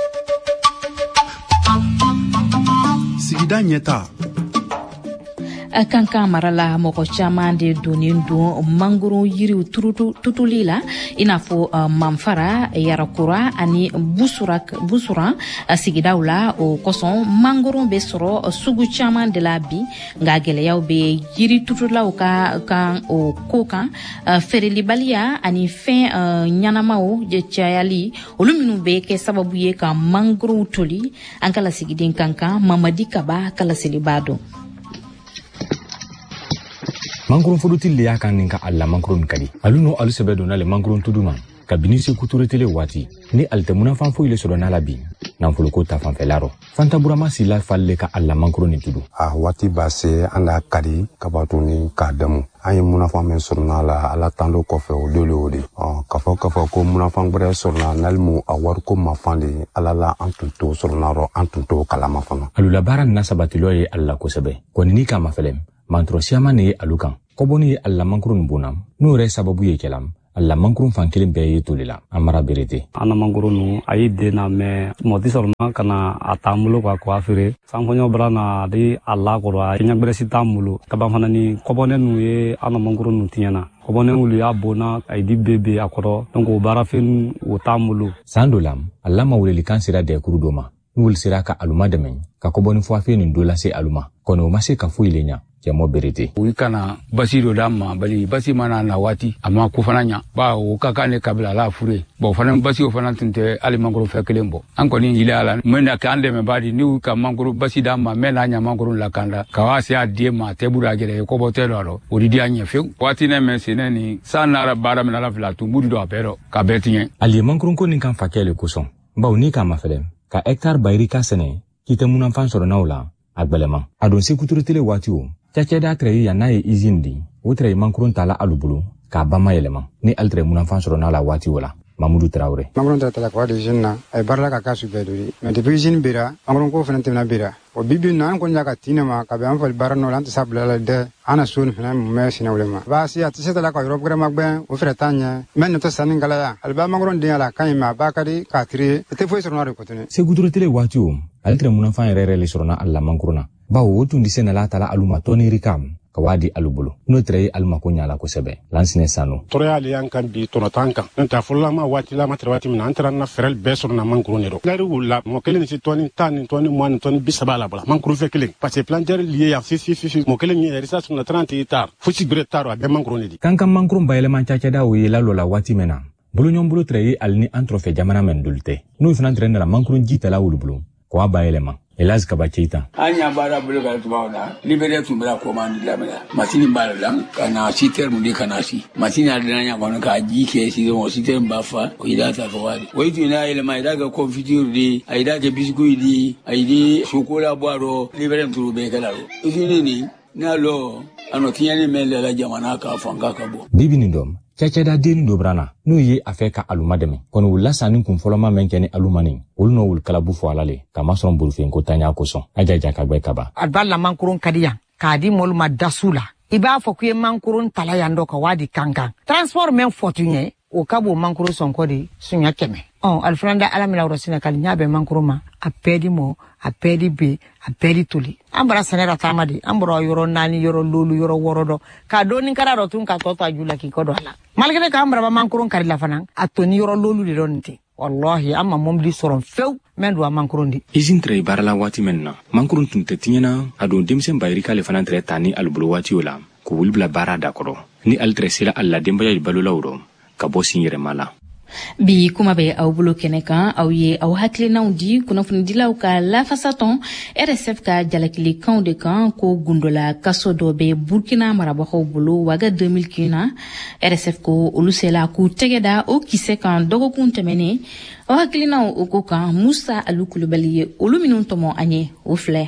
sigida ɲɛta kankan marala mɔgɔ caman de donnen don mangoro yiriw tutuli la i n'a fɔ manfara yarakura ani busuran sigidaw la o kosɔn mangoro bɛ sɔrɔ sugu caman de la bi nka gwɛlɛyaw bɛ yiri tutulaw ka kan o ko kan feerelibaliya ani fɛn ɲɛnamaw cayali olu minnu bɛ kɛ sababu ye ka mangoro toli an ka lasigiden kankan mamadi kaba kalaseli b'a dɔn. Mangron fodutili ya kan ninka alla mangron kadi aluno alu sebe dona le mangron tuduma kabini se kuturetele wati ni altemuna fan fo ile sodona la bi nan fuluko ta fan felaro fanta burama sila falle ka alla mangron ni tudu wati base anda kadi kabatuni kadamu ayi munafan men sorna la ala tando kofe o dolo odi kafo ko munafan bre sorna nalmu awar ko mafande ala la antunto sorna ro antunto kala mafana alula baran nasabatilo ye alla ko sebe ko ni ka mafelem mantro siama ne alukan koboni alla mankurun bunam no re sababu ye kelam alla mankurun fankelen be ye tolila amara berete ana mankurun ayi de na me moti sorna kana atamulo ko afire sanfonyo brana di alla ko ra nya bresi tamulo kaba fanani kobone nu ye ana mankurun tinyana kobone ulu ya bona ay di bebe akoro donc o bara fen o tamulo sandolam alla mawleli kansira de kurudoma nul sira ka aluma demen ka koboni fo afeni ndola se aluma kono mase ka fu ilenya jamo berete kana basiro damma bali basi mana na wati amma ku fananya ba o kaka ne kabila la fure bo fanan basi o fanan tinte ali mangoro fekelembo an ko ni ilala mena ka ande me badi ni ka mangoro basi damma mena nya mangoro la kanda ka wasi adie ma tebura gere ko botelo ro odi dia nya fe wati ne men sineni sanara bara mena la vila tu mudu do apero ka betinye ali mangoro ko ni kan fakele kuson ba uni ka mafelem ka hectare bayrika sene kite munan fan soro nawla agbelema adon se kuturetele wati o Chacheda trei ya nae izindi, utrei mankurun tala alubulu, ka bama yelema, ni altre munafan sorona la wati wala, Mamoudou Traoré. Mankurun tala kwa de jinna, ay barla ka kasu beduri, me depuis jin bira, mankurun ko fenante na bira. O bibi nan ko nyaka tinema ka be anfal barano lant sabla la de ana sun fena me sina ulema. Ba si atise tala ko rob grama gben o fretanya, men to sanin gala ya. Alba mankurun de ala kayma bakari ka tri, te foi sorona ko tene. Se gudurotele wati o, altre munafan rere le sorona alla mankuruna. Bawo wotundi sena la tala aluma toni rikam kawadi alubulu no trei alma ko nyala ko sebe lansine sano toreali yankan bi tono tanka nta fulla ma wati la matra wati min antara na ferel besor na mankuru nero lari wula mo kelen ci toni tan toni mo toni bisabala bala mankuru fekelen parce que plan jar lié ya fi mo kelen ni research na 30 hectares fuci bretaro a be mankuru ni kankan mankuru bayele man chacha da wi la lola wati mena bulu nyombulu trei alni antrofe jamana men dulte no fina trena la mankuru jita la wulubulu ko bayele man Elaz Kabachita. Anya bara bulu ka tubauna libere tumbra ko man lamela matini balam kana siter mundi kana si matini adanya kono ka jike si mo siter mbafa ko idata fawadi waitu ina ile mai daga confiture di aida ke biscuit di aidi chocolat boiro libere turube kala ro ifini na lo ano tinyane mele la jamana ka fanga ka bo bibi ndom Chacheda deni dobrana no ye afeka alumademe kono wula sanin kun foloma menkeni alumani ulno wul kalabu fo alale kama son bulfen ko tanya ko son ajaja kagbe kaba adballa mankurun kadiya kadi molma dasula iba fo kuye mankurun talayando ka wadi kankan transport men fotunye o kabo mankuru sonko di sunya keme alfranda alamila urosina kali nyabe mankuruma apedi mo apedi be apedi tuli ambara sanera tamadi ambro yoro nani yoro lulu yoro worodo ka doni kara rotun ka tota jula ki kodo ala malgré ka ambra mankurun kari la fanan atoni yoro lulu di donti wallahi amma momdi soron few men do mankurun di izin tre barala wati menna mankurun tun tetinyana ado demsen bayri kale fanan tre tani albulu wati wala ko wulbla barada kodo ni altre sila alla demba balula wuro ka bosin yere mala bi kuma be aw bolo kene kan aw ye aw haklinaw di kunnafoni dilaw ka lafasaton RSF ka jalakili kan de kan ko gundola kaso do be Burkina marabaxaw bolo waga 2015 RSF ko olu sela ku tegeda o kise kan dogo kun temene aw haklinaw o ko kan Musa Alukulubali olu minun tomo anye o fle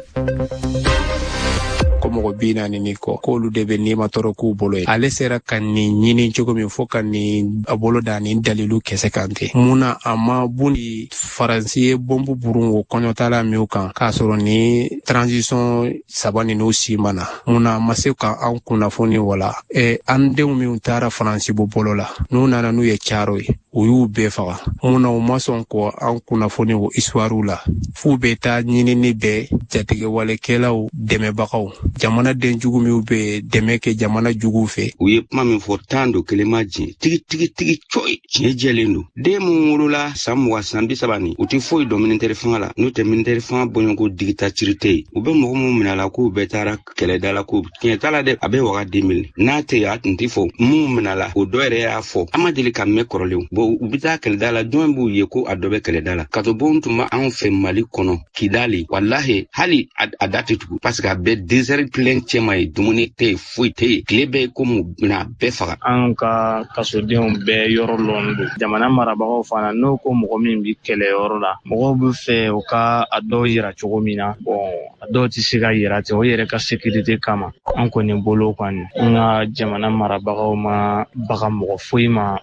komo bina ni niko ko lu debe ni matoro ku bolo ale sera kan ni nyini jogo mi fo kan ni abolo da ni dalilu kese kante muna ama bundi faransi bombu burun wo konyo tala mi kan ka soro ni transition sabani no si mana muna mase kan an kuna foni wala ande mi untara faransi bo bolo la no nana nu ye charo u y'u bɛɛ faga mun na u ma sɔn kɔ an kunnafoni o histoire la f'u bɛ taa ɲinini bɛɛ jatigɛwalekɛlaw dɛmɛbagaw jamanaden jugu minw bɛ dɛmɛ kɛ jamana juguw fɛ. U ye kuma min fɔ tan do kelen ma jɛn tigi coyi tiɲɛ jɛlen don den mun wolola san 20 san 30 u tɛ foyi dɔn militaire fanga la n'o tɛ militaire fanga bɔɲɔgɔnko dictature tɛ yen u bɛ mɔgɔ mun minɛ a la k'u bɛɛ taara kɛlɛda la ko tiɲɛ t'a la dɛ a bɛ waga 2000 n'a tɛ yen a tun tɛ fɔ mun minɛ a la o dɔ yɛrɛ y'a fɔ an ma deli ka mɛn kɔrɔlenw bon u bɛ taa kɛlɛda la jɔn b'u ye ko a dɔ bɛ kɛlɛda la ka to bon tun bɛ anw fɛ Mali kɔnɔ Kidali wallahi hali a da tɛ tugu parce que a bɛ désert plein cɛma ye dumuni tɛ yen foyi tɛ yen tile bɛɛ ko mu bɛna bɛɛ faga. An ka kasodenw bɛɛ yɔrɔ lɔn don jamana marabagaw fana n'o ko mɔgɔ min bɛ kɛlɛyɔrɔ la mɔgɔw bɛ fɛ u ka a dɔw yira cogo min na a dɔw tɛ se ka yira ten o yɛrɛ ka sécurité kama an kɔni bolo kɔni an ka jamana marabagaw ma baga mɔgɔ foyi ma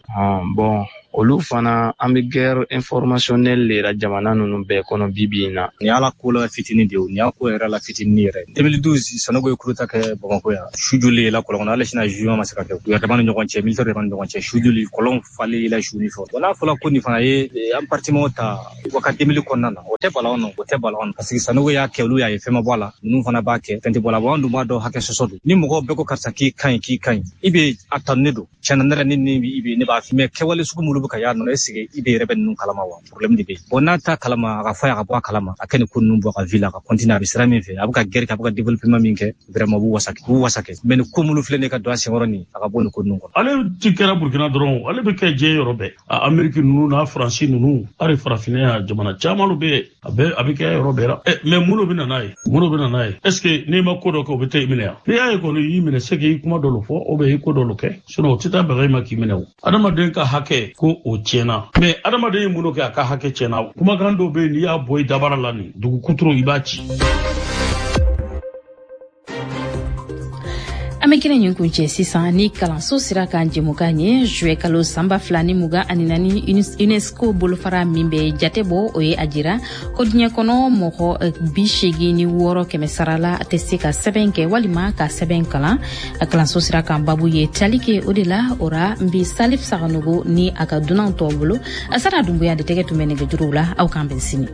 olu fana an bɛ guerre informationnelle de la jamana ninnu bɛɛ kɔnɔ bibi in na. Ni ala ko la fitini de ni ala ko yɛrɛ la fitini yɛrɛ 2012 Sanogo ye coup d'état kɛ Bamakɔ yan su joli la kɔlɔn ale sina juin ma se ka kɛ u ya dama ni ɲɔgɔn cɛ militaire dama ni ɲɔgɔn cɛ su joli kɔlɔn falen la su ni fɔ n'a fɔla ko ni fana ye an parlement ta waka 2000 kɔnɔna na o tɛ balaon parce que Sanogo y'a kɛ olu y'a ye fɛn ma bɔ a la ninnu fana b'a kɛ fɛn tɛ bɔ a la an dun b'a dɔn hakɛ sɔsɔ don ni mɔgɔw bɛɛ ko karisa k'i kaɲi i bɛ a tanunen don tiɲɛna ne yɛrɛ ni ne b'a fɔ mais kɛwale sugu minnu bɛ ka y'a nɔ est-ce que i de yɛrɛ bɛ ninnu kalama wa problème de bɛ yen bon n'a ta kalama a ka fɔ a ka bɔ a kalama a kɛ ni ko ninnu bɔ ka ville a ka continuer a bɛ sira min fɛ a bɛ ka guerre kɛ a bɛ ka développement min kɛ vraiment u b'u wasakɛ mais ni ko minnu filɛ ne ka don a senkɔrɔ nin a ka bɔ nin ko ninnu kɔnɔ. Ale ti kɛra Burkina dɔrɔn ale bɛ kɛ diɲɛ yɔrɔ bɛɛ a Amérique ninnu n'a Faransi ninnu hali farafinna jamana caman bɛ yen a bɛ kɛ yɔrɔ bɛɛ la mais mun bɛ na n'a ye est-ce que n'i ma ko dɔ kɛ o bɛ taa i minɛ yan n'i y'a ye kɔni i y'i minɛ se k'i kuma dɔ fɔ o bɛ i ko dɔ kɛ sinon o tɛ taa bɛgɛ i ma k'i minɛ o adamaden ka hakɛ ko o tiɲɛna mais adamaden ye mun kɛ a ka hakɛ tiɲɛna kumakan dɔw bɛ yen n'i y'a bɔ i dabara la nin dugu kuturu i b'a ci. An bɛ kelen ɲin kun cɛ sisan ni kalanso sera kan jɛmukan ye juillet kalo sanba 2024 UNESCO bolofara min bɛ jate bɔ o ye a jira ko diɲɛ kɔnɔ mɔgɔ 86 kɛmɛ sara la a tɛ se ka sɛbɛn kɛ walima ka sɛbɛn kalan a kalanso sera kan babu ye tali kɛ o de la ora n bɛ Salif Saganogo ni a ka dunanw tɔw bolo a sara dunbuya de tɛgɛ tun bɛ nɛgɛjuruw la aw k'an bɛn sini.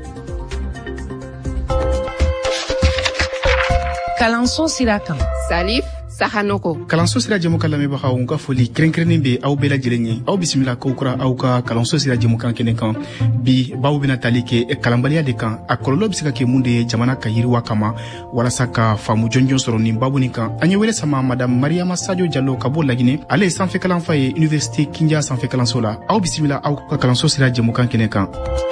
Kalanso sira kan Salif Sahanoko. Kalanso sira jɛmukan lamɛnbagaw n ka foli kɛrɛnkɛrɛnnen bɛ aw bɛɛ lajɛlen ye aw bisimila k'aw kura aw ka kalanso sira jɛmukan kɛnɛ kan bi baw bɛna tali kɛ kalanbaliya de kan a kɔlɔlɔ bɛ se ka kɛ mun de ye jamana ka yiriwa kama walasa ka faamu jɔnjɔn sɔrɔ nin babu nin kan an ye wele sama madame Mariama Sadio Jallo ka bɔ Laginɛ ale ye sanfɛ kalanfa ye université Kindia sanfɛ kalanso la aw bisimila aw ka kalanso sira jɛmukan kɛnɛ kan.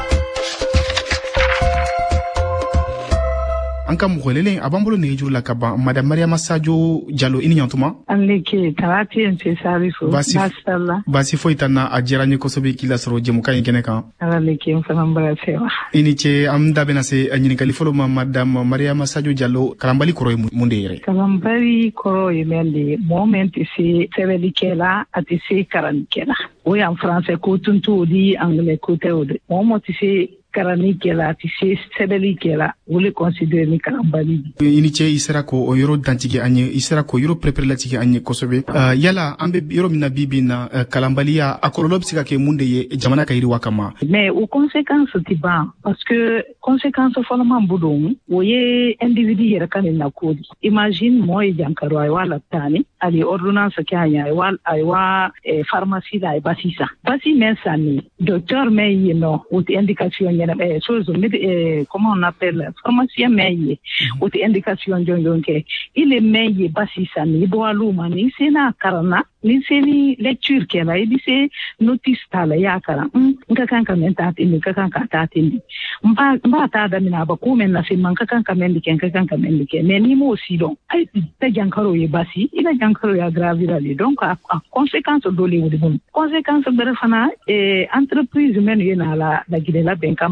an ka mɔgɔlelen a b'an bolo nɛgɛjuru la ka ban madame Mariama Sadio Jallo i ni ɲantuma. Aleke tarati nse Salifu. Basi foyi t'an na a diyara n ye kosɛbɛ k'i lasɔrɔ jɛmukan in kɛnɛ kan. Aleke n fana b'a fɛ wa. I ni ce an da bɛna se ɲininkali fɔlɔ ma madame Mariama Sadio Jallo kalanbali kɔrɔ ye mun de yɛrɛ. Kalanbali kɔrɔ ye min de ye mɔgɔ min tɛ se sɛbɛnnikɛ la a tɛ se kalannikɛ la o y'an français ko tun t'o di anglais ko tɛ o de mɔgɔ min tɛ se karani kɛla a tɛ se sɛbɛnni kɛla o le considéré ni kalanbali. I ni ce i sera k'o yɔrɔ dantigɛ an ye i sera k'o yɔrɔ pɛrɛpɛrɛlatigɛ an ye kosɛbɛ yala an bɛ yɔrɔ min na bi na kalanbaliya a kɔlɔlɔ bɛ se ka kɛ mun de ye jamana ka yiriwa kama. mais o conséquence tɛ ban parce que conséquence fɔlɔman b'o don o ye individu yɛrɛ ka nin na ko di imagine mɔgɔ ye jankaro a ye wa latani ali ordonnance kɛ a ɲɛ a ye wa pharmacie la a ye basi san basi min san ni docteur min ye nɔ o tɛ indication ɲɛnɛ chose comment on appelle pharmacien min ye o tɛ indication jɔnjɔn kɛ il est min ye basi san ni i bɔ a l'o ma ni se n'a karanna ni se ni lecture kɛla i bɛ se notice t'a la i y'a kalan n ka kan ka min ta ten de n ka kan ka taa ten de n b'a t'a daminɛ a ba ko min lase ma n ka kan ka min de kɛ n ka kan ka min de kɛ mais n'i m'o si dɔn ayi tɛ jankaro ye basi i ka jankaro y'a gravira le donc a conséquence dɔ le o de bolo conséquence bɛrɛ fana entreprise minnu ye n'a la lajɛli labɛn kama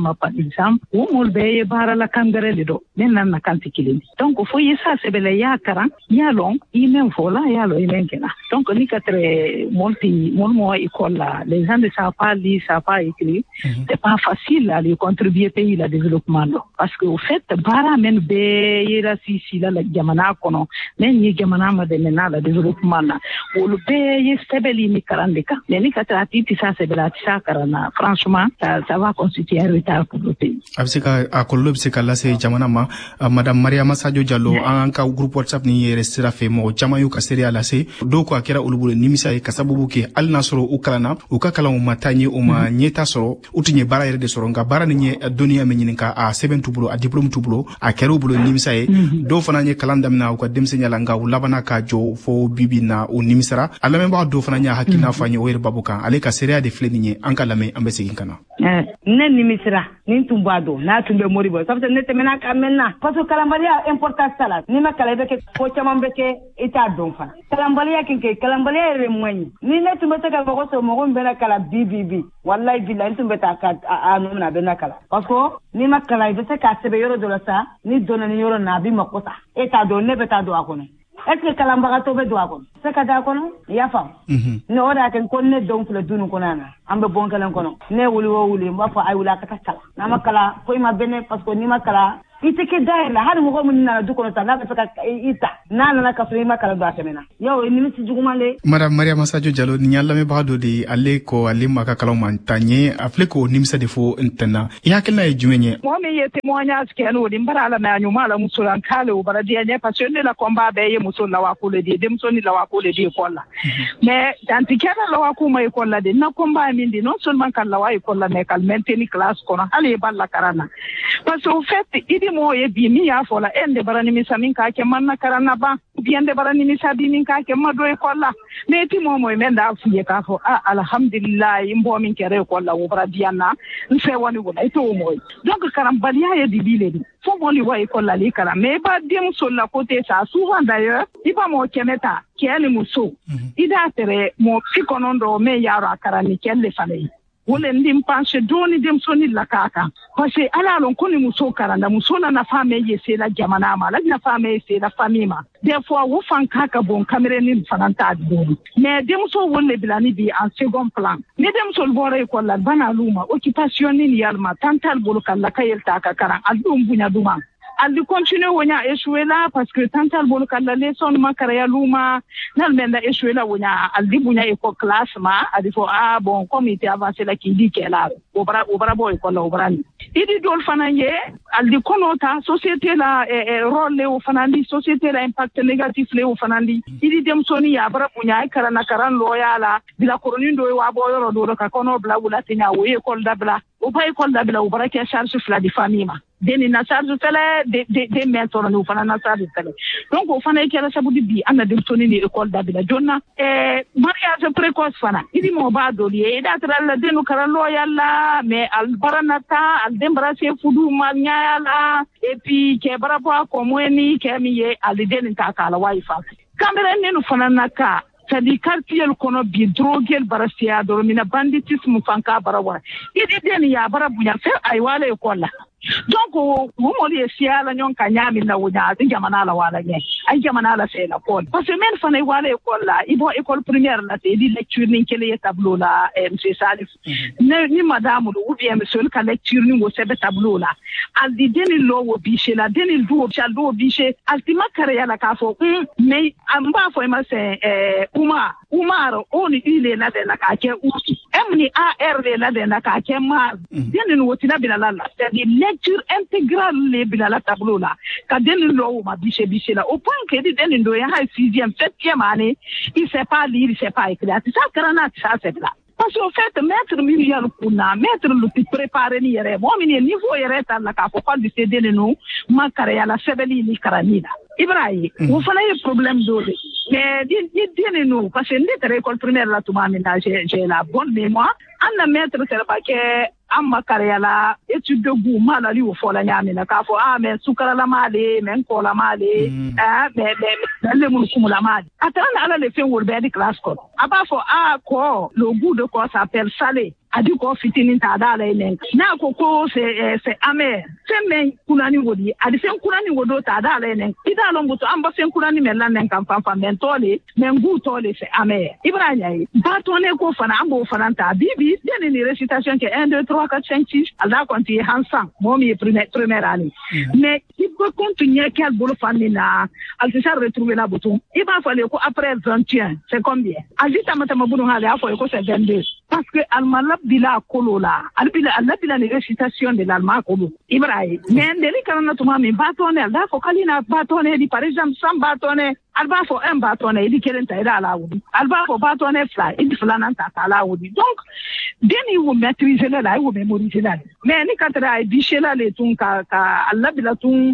ma par exemple wo mol be bara la kangare le do men nan na kanti kilini donc fo yisa sebele ya karan ya long imen fola ya lo imen kena donc ni katre molti mon mo école là les gens ne savent pas lire savent pas écrire c'est pas facile à les contribuer pays la développement parce que au fait bara men be yira si la jamana kono men ni jamana ma de mena la développement na wo be ye sebeli ni karandeka mais ni katra titi sa sebela sa karana franchement ça va constituer un retard pour le pays. Abseka akollo bseka la se jamana ma madame Mariama Sadio Diallo an ka groupe WhatsApp ni restera fe mo jamayu ka seria la se do ko akira ulubule nimisa e kasabubu ke al nasro ukalana ukakala o matanye o ma nyeta soro utinye bara yere de soro nga bara ni dunia menyininka a 7 tubulo a diplôme tubulo a kero bulo nimisa e do fana nye kalanda mina ko demsenya la nga ulabana ka jo fo bibi na o nimisara ala memba do fana nya hakina fanye o yer babuka ale ka seria de fleninye anka lame ambesi kana ne nimisira nin tumbado na tumbe moribo sabta ne temena kamenna parce que kalambalia importance sala ni ma kala beke ko chama beke ita don fa kalambalia kinke kalambalia re mwani ni ne tumbe taka ko so mo gombena kala bibibi wallahi billahi tumbe ta ka anu na bena kala parce que ni ma kala beke ka sebe yoro do la sa ni dona ni yoro na bi makota ita do ne beta do akono est-ce que kalambaga to be do akono se ka da kono ya fam ne oda ken kon ne don fule dunu konana ambe bon kalen kono ne wuli mba fa ay wula kata kala na makala ko ma bene parce que ni makala ite ke daila har mo ko mun na du kono ta na ka ita na ka fle makala do asemena yo ni mi jugumale madame Mariama Sadio Diallo ni yalla me baado de alle ko alle maka kala man tanye afle ko nimsa defo intana ya kala e jumenye mo me yete mo nya ske no di mbara la na nyuma la musulan kale o bara dia ne parce que la combat be ye musul la wa ko le di dem soni la wa ko le di ko la mais tantikera la wa ko mai ko la de na combat min di non seulement kan la wa ko la ne kal maintenir classe kono ale balla karana parce que au fait idi mo ye bi mi ya fola ende barani mi samin ka ke manna karana ba biende barani mi sabi min ka ke mado e kolla me ti mo men da fuye ka fo alhamdulillah imbo min kere kolla wo bara diana nse woni wo ay to mo donc karam baliya ye di bile di fo mo li wa e kolla li kala me ba dem so la côté ça souvent d'ailleurs iba mo kemeta kele muso ida tere mo fikonondo me yaro akarani kelle fale wole ndim panche doni dem soni la kaka parce que ala lon koni muso karanda muso na fame yese la jamana ma la na fame yese la famima des fois wo fan kaka bon camera ni fananta doni mais dem so wole bilani bi en second plan ne dem so bore ko la bana luma occupation ni yalma tantal bolo kala kayel taka kara aldum bunya duma aldi continue wonya échoué là parce que tantal bolo kala leçon makara ya luma nal menda échoué là wonya aldi bunya éco classement adi fo bon comme il était avancé là qui dit qu'elle a obara boy ko la obara idi dol fananye aldi konota société la rôle le fanandi société la impact négatif le fanandi idi dem soni ya bara bunya karana karan loyala bila koronindo wa boyoro do ka kono bla wala tinya wo école dabla o pa école dabla obara ke charge fla di famille deni na charge fele de mentor no fana na charge fele donc o fana ikela sabudi bi ana de toni ni école dabila jonna mariage précoce fana idi mo ba do li da tra de no kara loyala mais al baranata al dembrase fudu manyala et puis ke barabo ko mweni ke miye al deni ta kala wifi kamera ne no fana naka sadi quartier kono bi drogel barasia do mina banditisme fanka barawara idi deni ya barabunya fe ay wala école donc wo mo li siala nyon ka nyami na wunya jamana la wala nye ay jamana la c'est la pole parce que men fana wala école la ibo école primaire la c'est di lecture ni kele tableau la monsieur Salif ni madame ou bien monsieur ka lecture ni wo sebe tableau la al di deni lo wo biche la deni do chal do biche altima kare ya la ka fo mais amba fo ma c'est Umar oni ile la de la ka ke uti emni ar le la de la ka ke ma deni no tina bilala la c'est lecture intégrale les bilala tableau là ka deni lo ma biche là au point que deni ndo ya 6e 7e année il sait pas lire il sait pas écrire ça karana ça c'est là parce qu'en fait maître milliard kuna maître le petit préparé ni yere mo mini niveau yere ta la ka ko du cdn no makare ya la sebeli ni karanida Ibrahim vous fallait problème d'ode mais deni no parce que ndete école primaire la tout mamina j'ai la bonne mémoire anna maître c'est pas que amma karyala étude de goût malali o fola nyami na ka fo mais sukara la male men ko la male mais le mun kumula male atana ala le fait wol be di classe ko aba fo ko le goût de quoi s'appelle salé adi ko fitinin ta da la inen na ko c'est amer femen kunani wodi adi sen kunani wodo ta da la inen ida lo mbuto amba sen kunani mella nen kan fan men tole men gu tole c'est amer ibrahima ba to ne ko fana ambo fana ta bibi den ni récitation que 1 2 3 4 5 6 ala konti hansan momi première année mais il peut continuer quel bolo famina al se retrouver la bouton il va falloir ko après 21 c'est combien ajita matama bunu hale afo ko c'est 22 parce que almalab bila kolola albila ni récitation de l'alma kolo ibrahim mais ndeli kana tuma mi batone alda fo kalina batone di par exemple sam batone alba fo un batone di kelenta ida la wudi alba fo batone fly di flana ta la wudi donc deni vous maîtriser la vous mémoriser la mais ni katra ay bichela le tun ka albila tun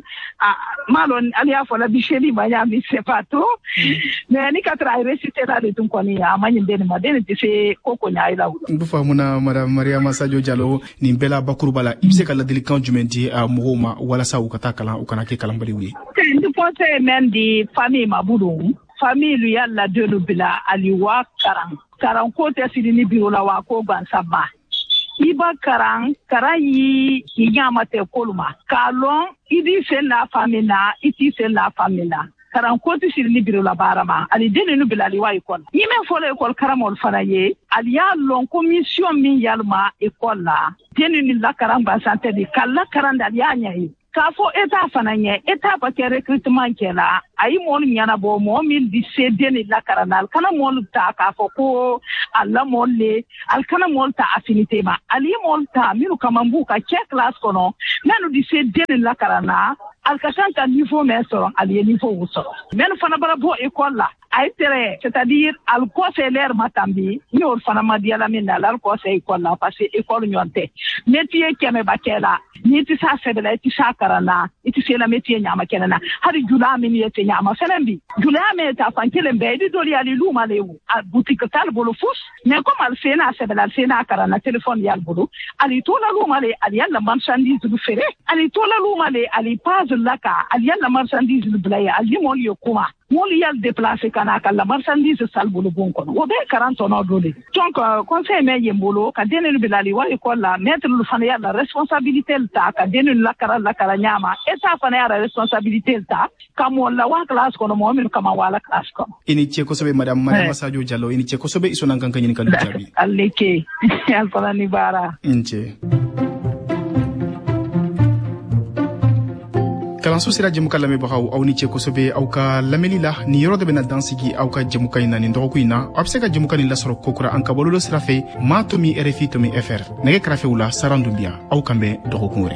malon alia fo la bicheli baya mi c'est pas trop mais ni katra ay réciter la le tun koni amany ndeni madeni te se koko nya ila ndufa muna madame Mariama Sadio Diallo ni bela bakurubala ibse kala delikan jumendi a mogoma wala sa ukata kala ukana ke kala mbali wi ndi pote men di famille mabudu famille yalla de lubila aliwa karan ko te sidini biro la wa ko ban sabba iba karan yi nyamate koluma kalon idi sen la famille iti sen la famille karan ko ti sidini biro la barama ali de nu bila ali wa ikol ni men fo la ikol karamol fanaye ali ya lon commission min yalma ikol la deni ni la karan ba santé di kala karan dal ya nyai kafo eta fananye eta pa ke recrutement kela ayi mon nyana bo mo min di sedeni la karanal kana mon ta kafo ko alla molle al kana mon ta affinité ma ali mon ta minu kamambu ka che class kono nanu di sedeni la karana al kasanta niveau mesoro ali niveau wuso men fana bara bo école la ay tere c'est-à-dire al conseiller matambi ni or fana madiala min al conseiller école la parce que école nyonte métier keme bakela ni ti sa sebela ti sa karana ti se la métier nyama kenana hari jula min yete nyama fenembi jula me ta fankele be di doli ali luma lewu a boutique tal bolo fous mais comme al sena sebela sena karana téléphone yal bolo ali tola luma le ali yalla marchandise du fere ali tola luma le ali paz laka ali yalla marchandise du blaya ali mon yo kuma moli yal déplacer kana kala marchandise sal bolo bon kono wo be 40 no dole donc conseil me yembolo ka denelu bilali wa école la mettre le fana yalla responsabilité ta ka denelu la kara nyama eta fana yalla responsabilité ta kamo la wa classe kono mo min kama wala classe kono ini che ko sobe madame Mariama Sadio Diallo ini che ko sobe isona kan kanyin kan jabi alleke alfala ni bara inche kalanso sira jemuka lame bagaw aw ni ce kosobe aw ka lameli la ni yoro de bena dansigi aw ka jemuka ina ni ndogo ina abse ka jemuka ni la soro kokura an ka bololo sira fe ma to mi RFI to mi FR nege krafe wula sarandumbia aw kambe dogo kungure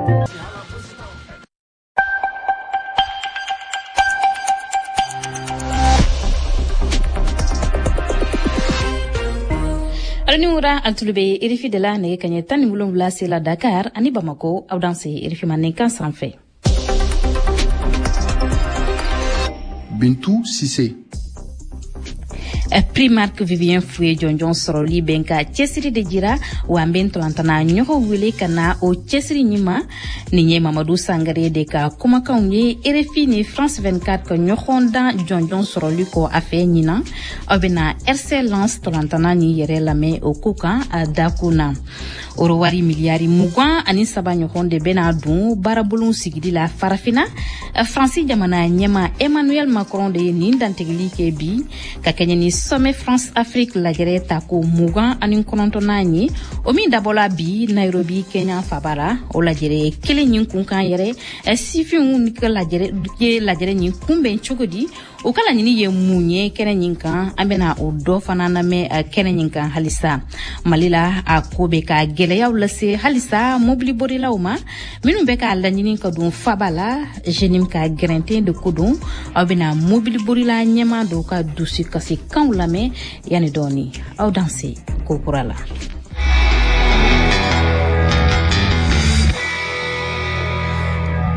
Aranimura altulube RFI de la nege kanye tani mulon wula sila Dakar ani Bamako aw danse RFI manenkan sanfe Bintou Sissé. Primark Vivien Fouye Jonjon Soroli Benka Chesiri de Jira Wamben Tolantana Nyoko Wile Kana o Chesiri Nima Ninye Mamadou Sangare de ka Kumakaunye RFI ni France 24 ko Nyokonda Jonjon Soroli ko afe Nina Obena RC Lance Tolantana ni yere lame o Kuka Dakuna Orowari miliari mugwan ani saba nyokonde bena dun barabulun sigidi la farafina Francis Jamana Nyema Emmanuel Macron de nindantegli kebi ka kenyani sommet France Afrique la jere tako mugwan ani konontonani omi dabola bi Nairobi Kenya Fabara o la jere kele nyin kunkan yere sifi unika la jere nyin kumbe chogodi o kala nyini ye munye kene nyinkan ambena o do fanana me kene nyinkan halisa malila akobe ka geleya ulase halisa mobili borila uma minun be ka alla nyini ka dun fabala jenim ka grente de kudun abena mobili borila nyema do ka dusi kasi kan ulame yani doni au danse ko kurala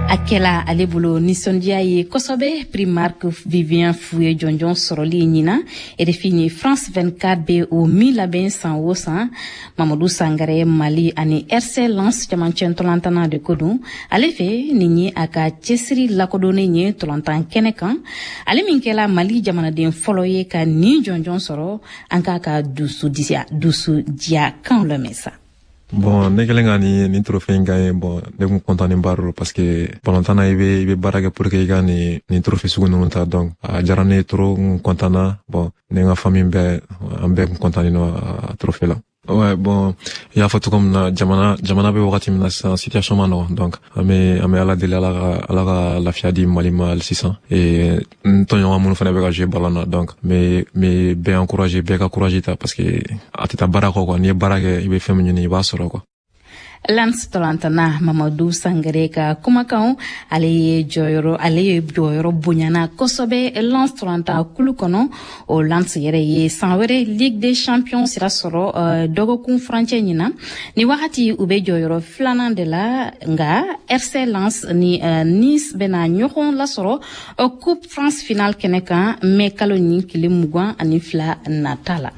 Akela ale bolo nisɔndiya ye kosɔbɛ Primark Vivien Fouye Jonjon sɔrɔli ɲina RFI France 24 be o mi labɛn san o san Mamadou Sangare Mali ani RC Lens cɛmancɛ ntɔlantana de ko dun ale fɛ nin ye a ka cɛsiri lakodɔnnen ye tɔlɔntan kɛnɛ kan ale min kɛla Mali jamanaden fɔlɔ ye ka nin jɔnjɔn sɔrɔ an k'a ka dusu diya kan lamɛn sa. Bon, ne kelen ka ni trophée in gagné, bon, ne kun content baro parce que balantana i be baara kɛ pour que i ka ni trophée sugu ninnu ta, donc a diyara ne trop content na, bon, ne ka famille bɛɛ an bɛɛ kun content no a trophée la. Ouais, bon, il y a fɔtu comme na jamana bɛ wagati min na sisan situation ma nɔgɔ, donc an bɛ ala deli ala ka lafiya di Mali ma hali sisan et n tɔɲɔgɔn minnu fana bɛ ka jouer ballon na, donc mais bɛɛ encourager, bɛɛ ka courage ta parce que a tɛ taa baara kɔ quoi, n'i ye baara kɛ i bɛ fɛn min ɲini i b'a sɔrɔ quoi. Lance tɔlantana Mamadou Sangare ka kumakan ale ye jɔyɔrɔ bonyana kosɔbɛ Lance tɔlanta kulu kɔnɔ o Lance yɛrɛ ye san wɛrɛ Ligue des Champions sira sɔrɔ dɔgɔkun furancɛ ɲina ni wagati u bɛ jɔyɔrɔ filanan de la nga RC Lens ni Nice bɛna ɲɔgɔn lasɔrɔ Coupe France finale kɛnɛ kan mɛ kalo ni tile 22 nata la.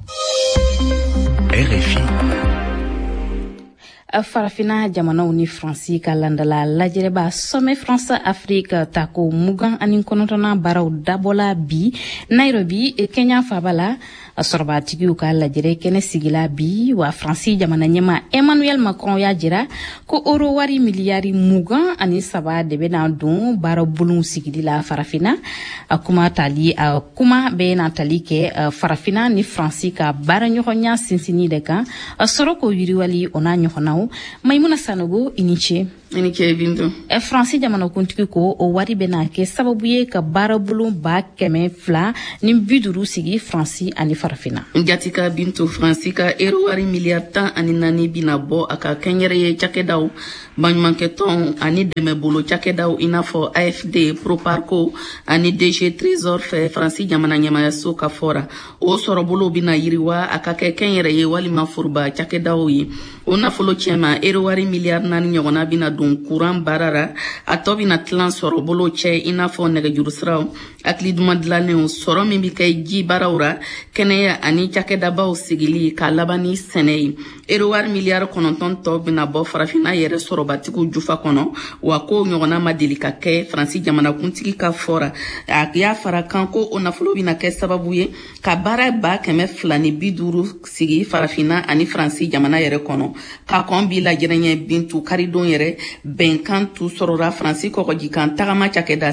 RFI Farafina jamanaw ni Fransi ka landala lajɛrɛba sommet France Afrique tako 29 baraw dabola bi Nairobi Kenya fabala sɔrɔbatigiw ka lajɛrɛ kɛnɛ sigila bi wa Fransi jamana ɲɛma Emmanuel Macron y'a jira ko euro wari miliyari 23 de bɛna don baara bulon sigili la Farafina kuma bɛ na tali kɛ Farafina ni Fransi ka baara ɲɔgɔnya sinsini de kan sɔrɔ ko yiriwali ona ɲɔgɔnnaw Maimuna Sanogo iniche Bintu Fransi jamanakuntigi ko o wari bɛna kɛ sababu ye ka baara bulon 200 ni 50 sigi Fransi ani Farafina. Jatika Bintu Fransi ka euro wari miliyari 14 bina bɔ a ka kɛnyɛrɛ ye cakɛdaw baɲumankɛ tɔn ani dɛmɛbolo cakɛdaw i n'a fɔ AFD Proparco ani DG Trésor fɛ Fransi jamana ɲɛmayaso ka fɔra o sɔrɔbolo bina yiriwa a ka kɛ kɛnyɛrɛ ye walima foroba cakɛdaw ye o nafolo cɛma euro wari miliyari 4 ɲɔgɔnna bina don kuran baarara a tɔ bina tilan sɔrɔbolo cɛ i n'a fɔ nɛgɛjurusiraw hakili duman dilanenw sɔrɔ min bi kɛ ji baaraw ra kɛnɛya ani cakɛdabaw sigili ka laban ni sɛnɛ ye euro wari miliyari 9 tɔ bina bɔ Farafina yɛrɛ sɔrɔbatigiw jufa kɔnɔ wa ko ɲɔgɔnna ma deli ka kɛ Fransi jamanakuntigi ka fɔra a y'a fara kan ko o nafolo bina kɛ sababu ye ka baara 250 sigi Farafina ani Fransi jamana yɛrɛ kɔnɔ ka kɔn bi lajɛrɛɲɛ Bintu karidon yɛrɛ bɛnkan tu sɔrɔra Fransi kɔgɔjikan tagama cakɛda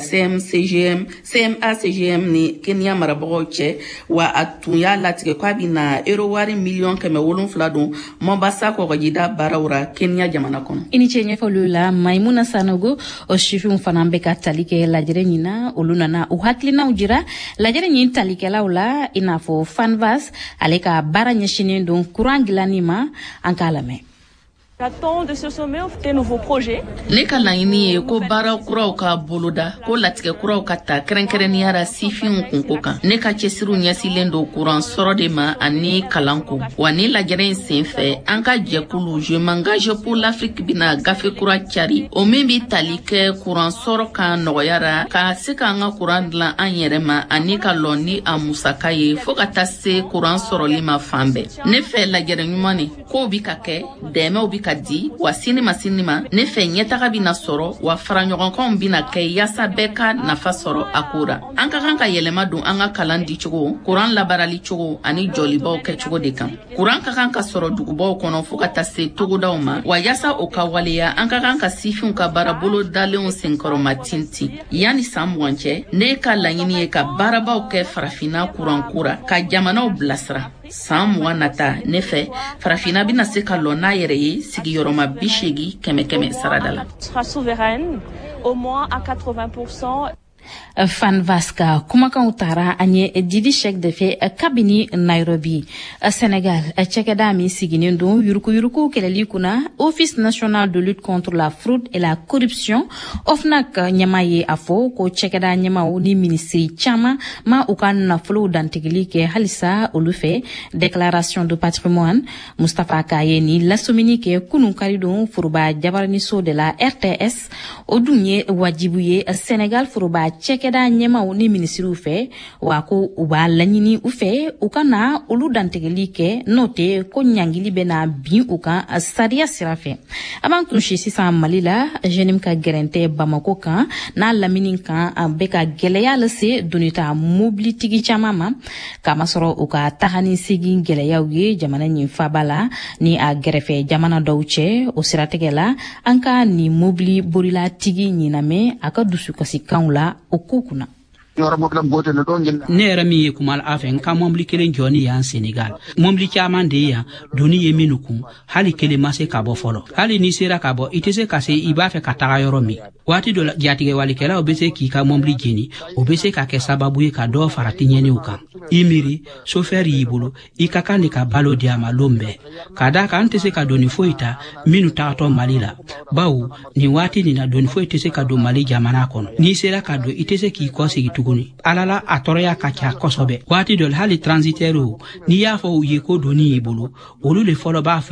CMA CGM ni Kenya marabagaw cɛ wa a tun y'a latigɛ k'a bina euro wari miliyɔn 700 don Mombasa kɔgɔjida baaraw ra Kenya jamana kɔnɔ. I ni ce ɲɛfɔliw la Maimuna Sanogo o sifinw fana bɛ ka tali kɛ lajɛrɛ ɲina olu nana u hakilinaw jira lajɛrɛ ɲin talikɛlaw la i n'a fɔ Fanvas ale ka baara ɲɛsinen don courant dilanni ma an k'a lamɛn. J'attends de ce sommet des nouveaux projets. Ne ka laɲini ye ko baara kuraw ka boloda ko latigɛ kuraw ka ta kɛrɛnkɛrɛnnenya la sifinw kunko kan ne ka cɛsiriw ɲɛsilen don kuran sɔrɔ de ma ani kalanko wa ni lajɛrɛ in senfɛ an ka jɛkulu Je m'engage pour l'Afrique bina gafe kura cari o min bi tali kɛ kuran sɔrɔ kan nɔgɔyara ka se ka an ka kuran dilan an yɛrɛ ma ani ka lɔn ni a musaka ye fɔɔ ka taa se kuran sɔrɔli ma fan bɛɛ ne fɛ lajɛrɛ ɲuman ni kow bi ka kɛ dɛmɛw bi ka di wa sini ma ne fɛ ɲɛtaga bina sɔrɔ wa faraɲɔgɔnkanw bina kɛ yaasa bɛɛ ka nafa sɔrɔ a ko ra an ka kan ka yɛlɛma don an ka kalan di cogo kuran labarali cogo ani jɔlibaw kɛ cogo de kan kuran ka kan ka sɔrɔ dugubaw kɔnɔ fɔɔ ka taa se togodaw ma wa yaasa o ka waleya an ka kan ka sifinw ka baarabolo dalenw senkɔrɔma tintin yanni san 20 cɛ ne ka laɲini ye ka baarabaw kɛ Farafina kuranko ra ka jamanaw bilasira san 20 nata ne fɛ Farafina bina se ka lɔn n'a yɛrɛ ye sigiyɔrɔma 80 kɛmɛ sarada la. Sera souveraine au moins à 80%. Fan Vasca kumakan tara anye didi chèque de fait kabini Nairobi Sénégal cakeda mi siginin don yuruku keleli kuna Office national de lutte contre la fraude et la corruption OFNAC nyamaye afo ko cakeda nyamaw ni ministry chama ma ukan na flow dantigli ke halisa olufe déclaration de patrimoine Mustafa Kayeni la sominike kunu karidon furuba jabarni so de la RTS odunye wajibuye Sénégal furuba cakeda nyamaw ni ministry ufe wako uba lanyini ufe ukana olu dantigli ke note ko nyangili bena bin ukan sadia sirafe aban kunshi sisa malila jenim ka gerente Bamako kan na laminin kan beka geleya lase dunita mobility chamama kama soro uka tahani sigi geleya uye jamana nyi fabala ni a gerefe jamana dawche o sirategela anka ni mobili borila tigi nyiname aka dusu kasi kaula okukuna ne yɛrɛ min ye kuma a fɛ n ka mɔbili kelen jɔ ni yan Senegal mɔbili caman de yan doni ye minnu kun hali kelen ma se ka bɔ fɔlɔ hali ni sera ka bɔ i tɛ se ka se i b'a fɛ ka taga yɔrɔ min waati dɔ la jatigɛ walikɛlaw bɛ se k'i ka mɔbili jeni o bɛ se ka kɛ sababu ye ka dɔ fara tiɲɛniw kan i miiri sofɛri y'i bolo i ka kan de ka balo di a ma lon bɛɛ ka da kan an tɛ se ka doni foyi ta minnu tagatɔ Mali la bawo nin waati nin na doni foyi tɛ se ka don Mali jamana kɔnɔ n'i sera ka don i tɛ se k'i kɔ segi tuguni alala a tɔrɔya ka ca kosɛbɛ waati dɔ hali transitaire n'i y'a fɔ u ye ko doni y'i bolo olu le fɔlɔ b'a